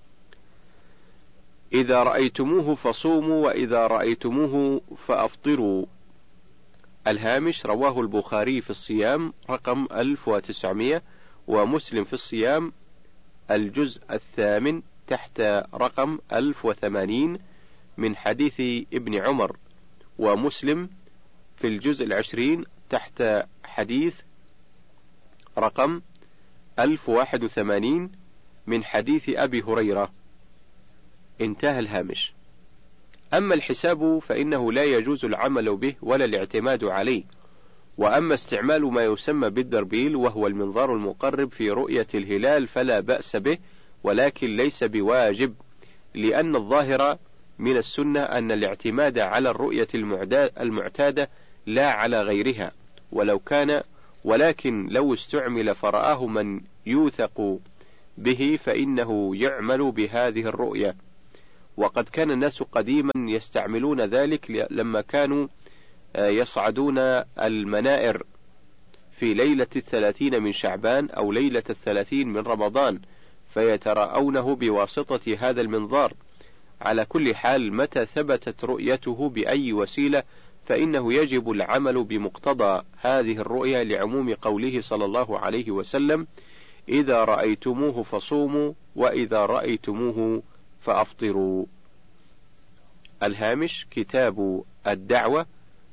إذا رأيتموه فصوموا وإذا رأيتموه فأفطروا. الهامش: رواه البخاري في الصيام رقم ألف وتسعمائة، ومسلم في الصيام الجزء الثامن تحت رقم ألف وثمانين من حديث ابن عمر، ومسلم في الجزء العشرين تحت حديث رقم ألف وواحد وثمانين من حديث أبي هريرة. انتهى الهامش. أما الحساب فإنه لا يجوز العمل به ولا الاعتماد عليه. وأما استعمال ما يسمى بالدربيل وهو المنظار المقرب في رؤية الهلال فلا بأس به، ولكن ليس بواجب، لأن الظاهر من السنة أن الاعتماد على الرؤية المعتادة لا على غيرها، ولو كان ولكن لو استعمل فرآه من يوثق به فإنه يعمل بهذه الرؤية. وقد كان الناس قديما يستعملون ذلك لما كانوا يصعدون المنائر في ليلة الثلاثين من شعبان أو ليلة الثلاثين من رمضان، فيتراءونه بواسطة هذا المنظار. على كل حال، متى ثبتت رؤيته بأي وسيلة فإنه يجب العمل بمقتضى هذه الرؤية، لعموم قوله صلى الله عليه وسلم: إذا رأيتموه فصوموا وإذا رأيتموه فأفطروا. الهامش: كتاب الدعوة،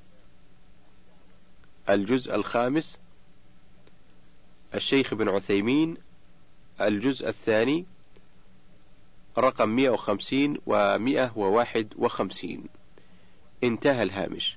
الجزء الخامس، الشيخ ابن عثيمين، الجزء الثاني، رقم مئة وخمسين ومئة وواحد وخمسين. انتهى الهامش.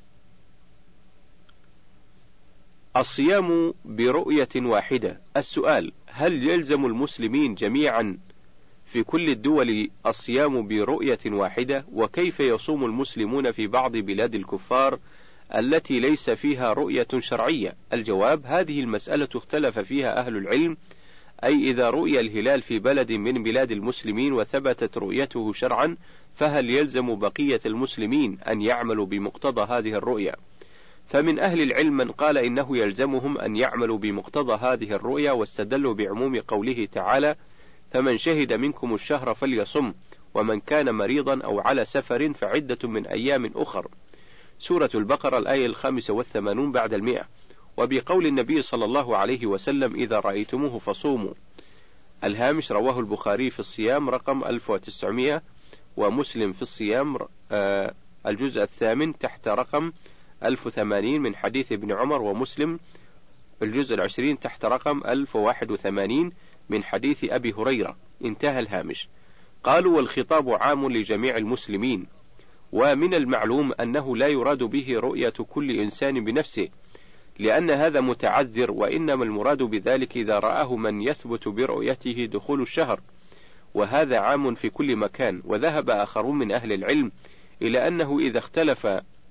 الصيام برؤية واحدة. السؤال: هل يلزم المسلمين جميعا في كل الدول الصيام برؤية واحدة؟ وكيف يصوم المسلمون في بعض بلاد الكفار التي ليس فيها رؤية شرعية؟ الجواب: هذه المسألة اختلف فيها أهل العلم، أي إذا رؤي الهلال في بلد من بلاد المسلمين وثبتت رؤيته شرعا، فهل يلزم بقية المسلمين أن يعملوا بمقتضى هذه الرؤية؟ فمن أهل العلم من قال إنه يلزمهم أن يعملوا بمقتضى هذه الرؤية، واستدلوا بعموم قوله تعالى: فمن شهد منكم الشهر فليصم، ومن كان مريضا أو على سفر فعدة من أيام أخر. سورة البقرة الآية الخامسة والثمانون بعد المئة. وبقول النبي صلى الله عليه وسلم: إذا رأيتموه فصوموا. الهامش: رواه البخاري في الصيام رقم ألف وتسعمئة، ومسلم في الصيام آه الجزء الثامن تحت رقم ألف وثمانين من حديث ابن عمر، ومسلم الجزء العشرين تحت رقم ألف وواحد وثمانين من حديث أبي هريرة. انتهى الهامش. قالوا: والخطاب عام لجميع المسلمين، ومن المعلوم أنه لا يراد به رؤية كل إنسان بنفسه، لأن هذا متعذر، وإنما المراد بذلك إذا رآه من يثبت برؤيته دخول الشهر، وهذا عام في كل مكان. وذهب آخرون من أهل العلم إلى أنه إذا اختلف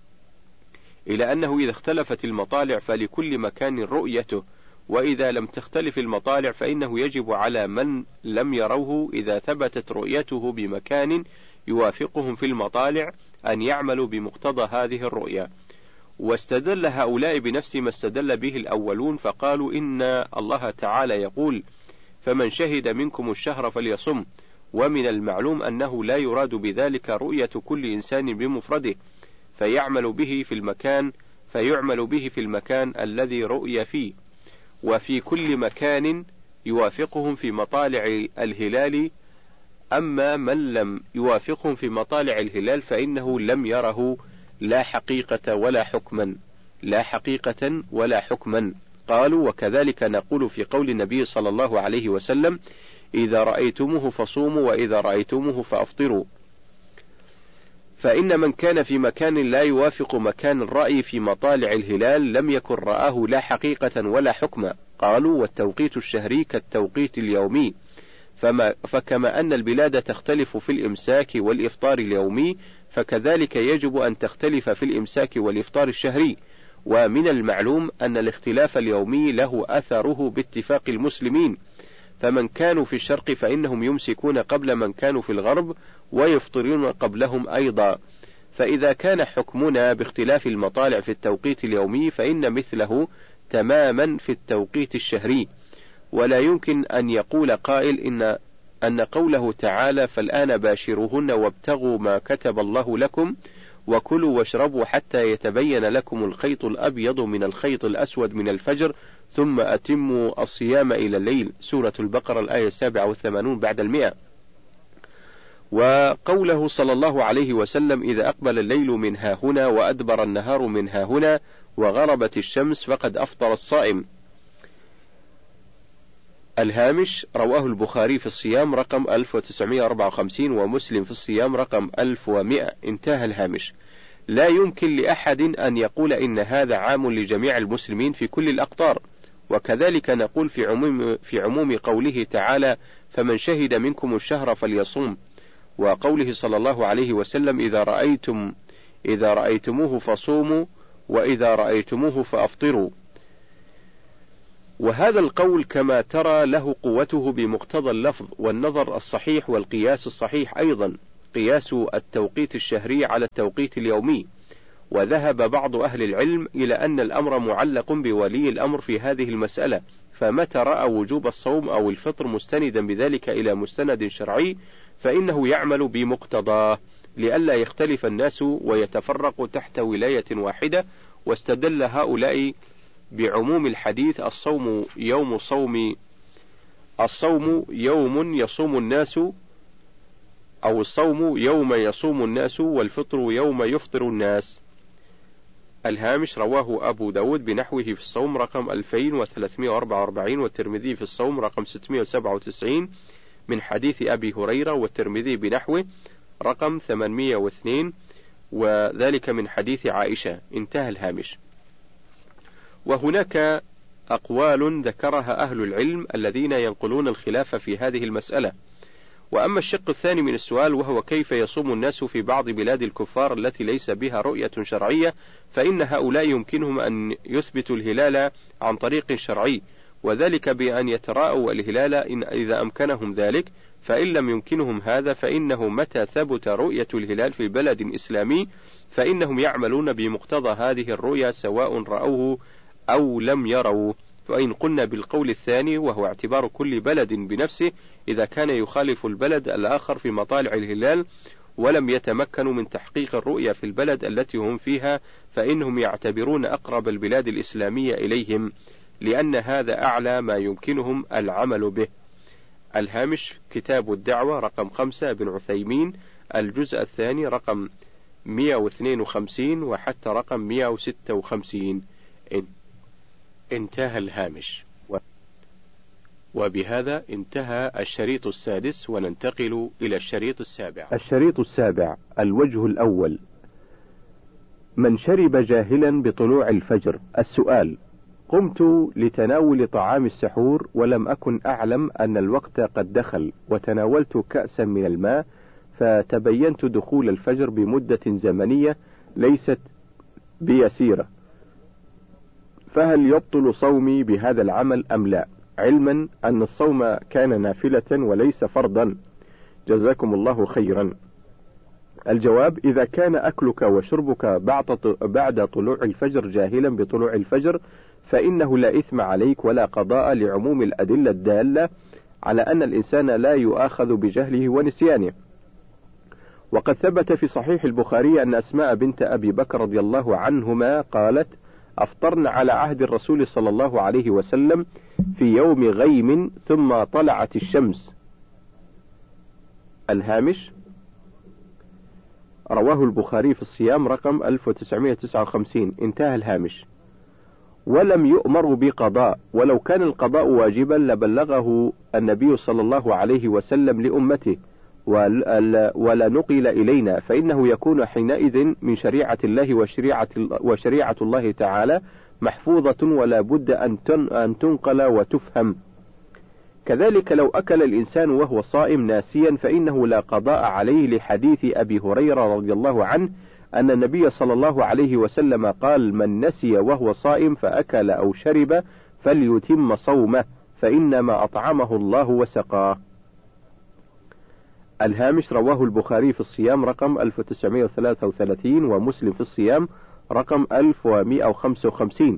إلى أنه إذا اختلفت المطالع فلكل مكان رؤيته، وإذا لم تختلف المطالع فإنه يجب على من لم يروه إذا ثبتت رؤيته بمكان يوافقهم في المطالع أن يعملوا بمقتضى هذه الرؤيا. واستدل هؤلاء بنفس ما استدل به الأولون، فقالوا إن الله تعالى يقول: فمن شهد منكم الشهر فليصم، ومن المعلوم أنه لا يراد بذلك رؤية كل إنسان بمفرده، فيعمل به في المكان فيعمل به في المكان الذي رؤي فيه، وفي كل مكان يوافقهم في مطالع الهلال. أما من لم يوافقهم في مطالع الهلال فإنه لم يره لا حقيقة ولا حكما لا حقيقة ولا حكما. قالوا: وكذلك نقول في قول النبي صلى الله عليه وسلم: إذا رأيتموه فصوموا وإذا رأيتموه فأفطروا. فإن من كان في مكان لا يوافق مكان الرأي في مطالع الهلال لم يكن رآه لا حقيقة ولا حكما. قالوا: والتوقيت الشهري كالتوقيت اليومي، فما فكما أن البلاد تختلف في الإمساك والإفطار اليومي، فكذلك يجب أن تختلف في الإمساك والإفطار الشهري. ومن المعلوم أن الاختلاف اليومي له أثره باتفاق المسلمين، فمن كانوا في الشرق فإنهم يمسكون قبل من كانوا في الغرب، ويفطرون قبلهم أيضا. فإذا كان حكمنا باختلاف المطالع في التوقيت اليومي فإن مثله تماما في التوقيت الشهري. ولا يمكن أن يقول قائل إن أن قوله تعالى: فالآن باشروهن وابتغوا ما كتب الله لكم وكلوا واشربوا حتى يتبين لكم الخيط الأبيض من الخيط الأسود من الفجر ثم أتموا الصيام إلى الليل. سورة البقرة الآية السابعة والثمانون بعد المئة. وقوله صلى الله عليه وسلم: إذا أقبل الليل من ها هنا وأدبر النهار من ها هنا وغربت الشمس فقد أفطر الصائم. الهامش: رواه البخاري في الصيام رقم ألف وتسعمئة وأربعة وخمسين، ومسلم في الصيام رقم ألف ومئة. انتهى الهامش. لا يمكن لأحد أن يقول إن هذا عام لجميع المسلمين في كل الأقطار. وكذلك نقول في عموم, في عموم قوله تعالى: فمن شهد منكم الشهر فليصم، وقوله صلى الله عليه وسلم إذا رأيتم إذا رأيتموه فصوموا وإذا رأيتموه فأفطروا. وهذا القول كما ترى له قوته بمقتضى اللفظ والنظر الصحيح والقياس الصحيح أيضا، قياس التوقيت الشهري على التوقيت اليومي. وذهب بعض أهل العلم إلى أن الأمر معلق بولي الأمر في هذه المسألة، فمتى رأى وجوب الصوم أو الفطر مستندا بذلك إلى مستند شرعي فإنه يعمل بمقتضاه، لئلا يختلف الناس ويتفرقوا تحت ولاية واحدة. واستدل هؤلاء بعموم الحديث الصوم يوم صوم الصوم يوم يصوم الناس أو الصوم يوم يصوم الناس والفطر يوم يفطر الناس. الهامش رواه أبو داود بنحوه في الصوم رقم ألفين وثلاثمائة وأربعة وأربعين، والترمذي في الصوم رقم ستمائة وسبعة وتسعين من حديث أبي هريرة، والترمذي بنحوه رقم ثمانمائة واثنين وذلك من حديث عائشة. انتهى الهامش. وهناك أقوال ذكرها أهل العلم الذين ينقلون الخلاف في هذه المسألة. وأما الشق الثاني من السؤال وهو كيف يصوم الناس في بعض بلاد الكفار التي ليس بها رؤية شرعية، فإن هؤلاء يمكنهم أن يثبتوا الهلال عن طريق شرعي، وذلك بأن يتراءوا الهلال إن إذا أمكنهم ذلك، فإن لم يمكنهم هذا فإنه متى ثبت رؤية الهلال في بلد إسلامي فإنهم يعملون بمقتضى هذه الرؤية سواء رأوه أو لم يروا. فإن قلنا بالقول الثاني وهو اعتبار كل بلد بنفسه إذا كان يخالف البلد الآخر في مطالع الهلال ولم يتمكنوا من تحقيق الرؤية في البلد التي هم فيها فإنهم يعتبرون أقرب البلاد الإسلامية إليهم، لأن هذا أعلى ما يمكنهم العمل به. الهامش كتاب الدعوة رقم خمسة ابن عثيمين، الجزء الثاني رقم مئة واثنين وخمسين وحتى رقم مئة وستة وخمسين. انتهى الهامش. وبهذا انتهى الشريط السادس، وننتقل إلى الشريط السابع. الشريط السابع. الوجه الأول: من شرب جاهلا بطلوع الفجر. السؤال: قمت لتناول طعام السحور ولم أكن أعلم أن الوقت قد دخل، وتناولت كأسا من الماء فتبينت دخول الفجر بمدة زمنية ليست بيسيرة، فهل يبطل صومي بهذا العمل أم لا، علما أن الصوم كان نافلة وليس فرضا؟ جزاكم الله خيرا. الجواب: إذا كان أكلك وشربك بعد طلوع الفجر جاهلا بطلوع الفجر فإنه لا إثم عليك ولا قضاء، لعموم الأدلة الدالة على أن الإنسان لا يؤاخذ بجهله ونسيانه. وقد ثبت في صحيح البخاري أن أسماء بنت أبي بكر رضي الله عنهما قالت: أفطرنا على عهد الرسول صلى الله عليه وسلم في يوم غيم ثم طلعت الشمس. الهامش رواه البخاري في الصيام رقم ألف وتسعمائة وتسعة وخمسين. انتهى الهامش. ولم يؤمر بقضاء، ولو كان القضاء واجبا لبلغه النبي صلى الله عليه وسلم لأمته ولا نقل إلينا، فإنه يكون حينئذ من شريعة الله وشريعة, وشريعة الله تعالى محفوظة ولا بد أن تنقل وتفهم. كذلك لو أكل الإنسان وهو صائم ناسيا فإنه لا قضاء عليه، لحديث أبي هريرة رضي الله عنه أن النبي صلى الله عليه وسلم قال: من نسي وهو صائم فأكل أو شرب فليتم صومه فإنما أطعمه الله وسقاه. الهامش رواه البخاري في الصيام رقم ألف وتسعمائة وثلاثة وثلاثين ومسلم في الصيام رقم ألف ومئة وخمسة وخمسين.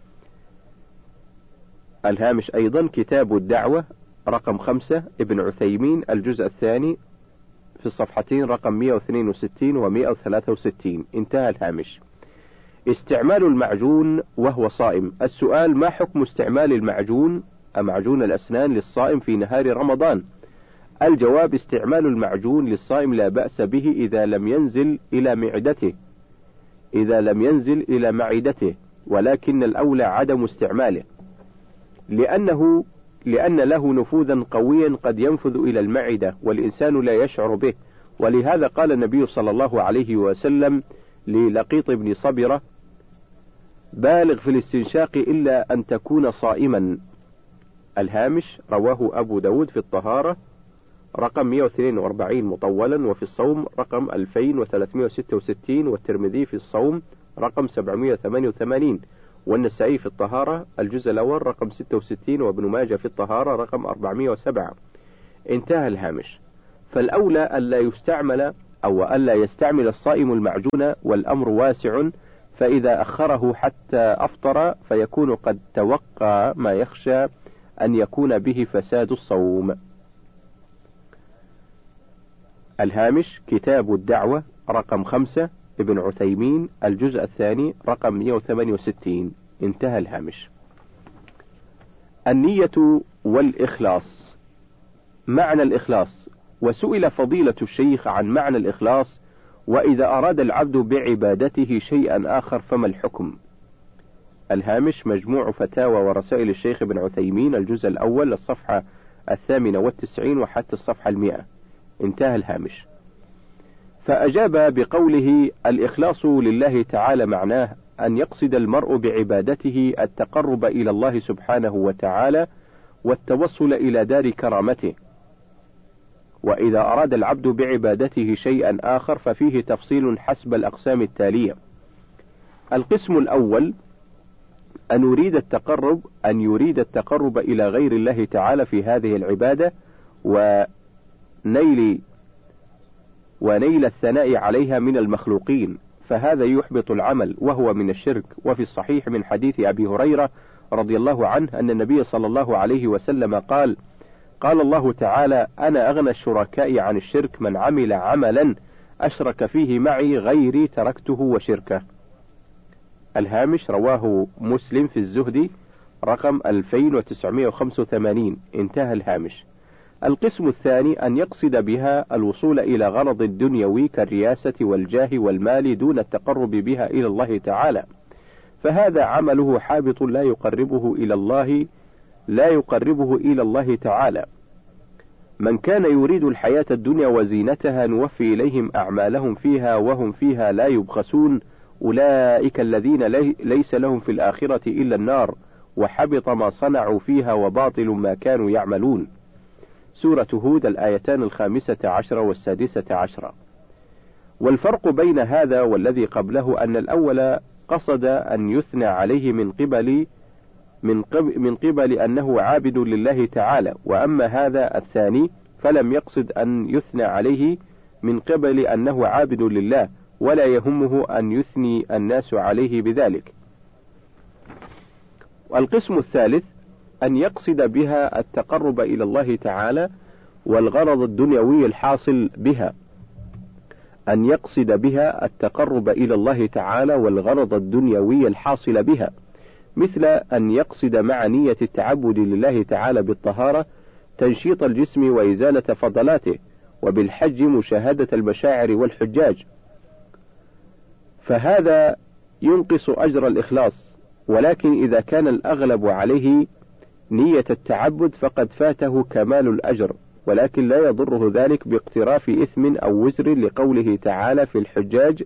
الهامش أيضا كتاب الدعوة رقم خمسة ابن عثيمين، الجزء الثاني في الصفحتين رقم مئة واثنين وستين ومئة وثلاثة وستين. انتهى الهامش. استعمال المعجون وهو صائم. السؤال: ما حكم استعمال المعجون معجون الأسنان للصائم في نهار رمضان؟ الجواب: استعمال المعجون للصائم لا بأس به إذا لم ينزل إلى معدته إذا لم ينزل إلى معدته ولكن الأولى عدم استعماله، لأنه لأن له نفوذا قويا قد ينفذ إلى المعدة والإنسان لا يشعر به. ولهذا قال النبي صلى الله عليه وسلم للقيط بن صبرة: بالغ في الاستنشاق إلا أن تكون صائما. الهامش: رواه أبو داود في الطهارة رقم مئة واثنين وأربعين مطولا، وفي الصوم رقم ألفين وثلاثمئة وستة وستين، والترمذي في الصوم رقم سبعمئة وثمانية وثمانين، والنسائي في الطهارة الجزء الأول رقم ستة وستين، وابن ماجه في الطهارة رقم أربعمئة وسبعة. انتهى الهامش. فالأولى ألا يستعمل أو ألا يستعمل الصائم المعجون، والأمر واسع، فإذا أخره حتى أفطر فيكون قد توقع ما يخشى أن يكون به فساد الصوم. الهامش: كتاب الدعوة رقم خمسة ابن عثيمين الجزء الثاني رقم مئة وثمانية وستين. انتهى الهامش. النية والإخلاص. معنى الإخلاص. وسئل فضيلة الشيخ عن معنى الإخلاص: وإذا أراد العبد بعبادته شيئا آخر فما الحكم؟ الهامش: مجموع فتاوى ورسائل الشيخ ابن عثيمين الجزء الأول الصفحة الثامنة والتسعين وحتى الصفحة المئة. انتهى الهامش. فأجاب بقوله: الإخلاص لله تعالى معناه أن يقصد المرء بعبادته التقرب إلى الله سبحانه وتعالى والتوصل إلى دار كرامته. وإذا أراد العبد بعبادته شيئا آخر ففيه تفصيل حسب الأقسام التالية. القسم الأول: أن يريد التقرب أن يريد التقرب إلى غير الله تعالى في هذه العبادة ونيل ونيل الثناء عليها من المخلوقين، فهذا يحبط العمل وهو من الشرك. وفي الصحيح من حديث أبي هريرة رضي الله عنه أن النبي صلى الله عليه وسلم قال: قال الله تعالى: أنا أغنى الشركاء عن الشرك، من عمل عملا أشرك فيه معي غيري تركته وشركه. الهامش: رواه مسلم في الزهد رقم ألفين وتسعمئة وخمسة وثمانين. انتهى الهامش. القسم الثاني: أن يقصد بها الوصول إلى غرض الدنيوي كالرياسة والجاه والمال دون التقرب بها إلى الله تعالى، فهذا عمله حابط لا يقربه إلى الله لا يقربه إلى الله تعالى. من كان يريد الحياة الدنيا وزينتها نوفي إليهم أعمالهم فيها وهم فيها لا يبخسون، أولئك الذين ليس لهم في الآخرة إلا النار، وحبط ما صنعوا فيها وباطل ما كانوا يعملون. سورة هود الآيتان الخامسة عشرة والسادسة عشرة. والفرق بين هذا والذي قبله أن الأول قصد أن يثنى عليه من قبل من قبل, من قبل أنه عابد لله تعالى، وأما هذا الثاني فلم يقصد أن يثنى عليه من قبل أنه عابد لله، ولا يهمه أن يثني الناس عليه بذلك. والقسم الثالث: أن يقصد بها التقرب إلى الله تعالى والغرض الدنيوي الحاصل بها أن يقصد بها التقرب إلى الله تعالى والغرض الدنيوي الحاصل بها، مثل أن يقصد مع نية التعبد لله تعالى بالطهارة تنشيط الجسم وإزالة فضلاته، وبالحج مشاهدة المشاعر والحجاج، فهذا ينقص أجر الإخلاص. ولكن إذا كان الأغلب عليه نية التعبد فقد فاته كمال الأجر، ولكن لا يضره ذلك باقتراف إثم أو وزر، لقوله تعالى في الحجاج: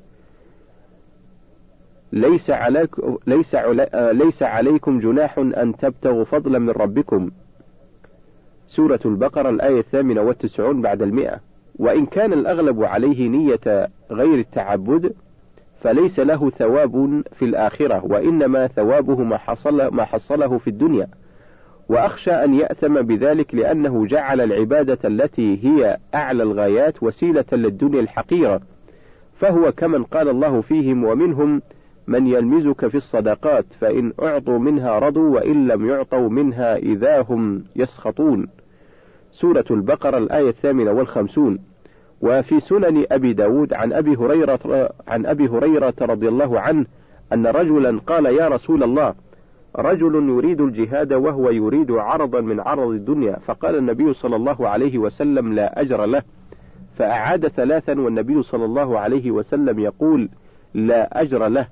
ليس, عليك ليس, علي ليس عليكم جناح أن تبتغوا فضلا من ربكم. سورة البقرة الآية الثامنة والتسعون بعد المئة. وإن كان الأغلب عليه نية غير التعبد فليس له ثواب في الآخرة، وإنما ثوابه ما, حصل ما حصله في الدنيا، وأخشى أن يأثم بذلك لأنه جعل العبادة التي هي أعلى الغايات وسيلة للدنيا الحقيرة، فهو كمن قال الله فيهم: ومنهم من يلمزك في الصدقات فإن أعطوا منها رضوا وإن لم يعطوا منها إذا هم يسخطون. سورة البقرة الآية الثامنة والخمسون. وفي سنن أبي داود عن أبي هريرة عن أبي هريرة رضي الله عنه أن رجلا قال: يا رسول الله، رجل يريد الجهاد وهو يريد عرضا من عرض الدنيا، فقال النبي صلى الله عليه وسلم: لا أجر له. فأعاد ثلاثا والنبي صلى الله عليه وسلم يقول: لا أجر له.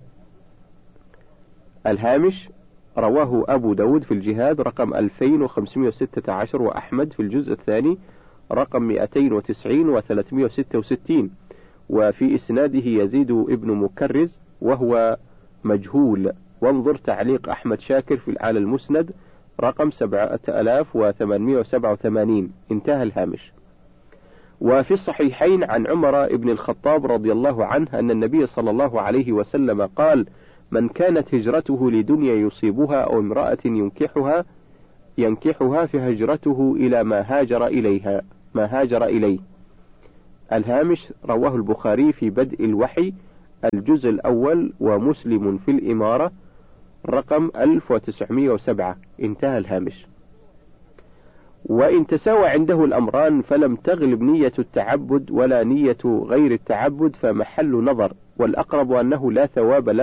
الهامش: رواه أبو داود في الجهاد رقم ألفين وخمسمئة وستة عشر، وأحمد في الجزء الثاني رقم مئتين وتسعين وثلاثمئة وستة وستين، وفي إسناده يزيد ابن مكرز وهو مجهول. وانظر تعليق أحمد شاكر في على المسند رقم سبعة آلاف وثمانمائة وسبعة وثمانين. انتهى الهامش. وفي الصحيحين عن عمر بن الخطاب رضي الله عنه أن النبي صلى الله عليه وسلم قال: من كانت هجرته لدنيا يصيبها أو امرأة ينكحها ينكحها فهجرته إلى ما هاجر إليها ما هاجر إليه. الهامش: رواه البخاري في بدء الوحي الجزء الأول، ومسلم في الإمارة رقم ألف وتسعمائة وسبعة. انتهى الهامش. وإن تساوى عنده الأمران فلم تغلب نية التعبد ولا نية غير التعبد فمحل نظر، والأقرب أنه لا ثواب له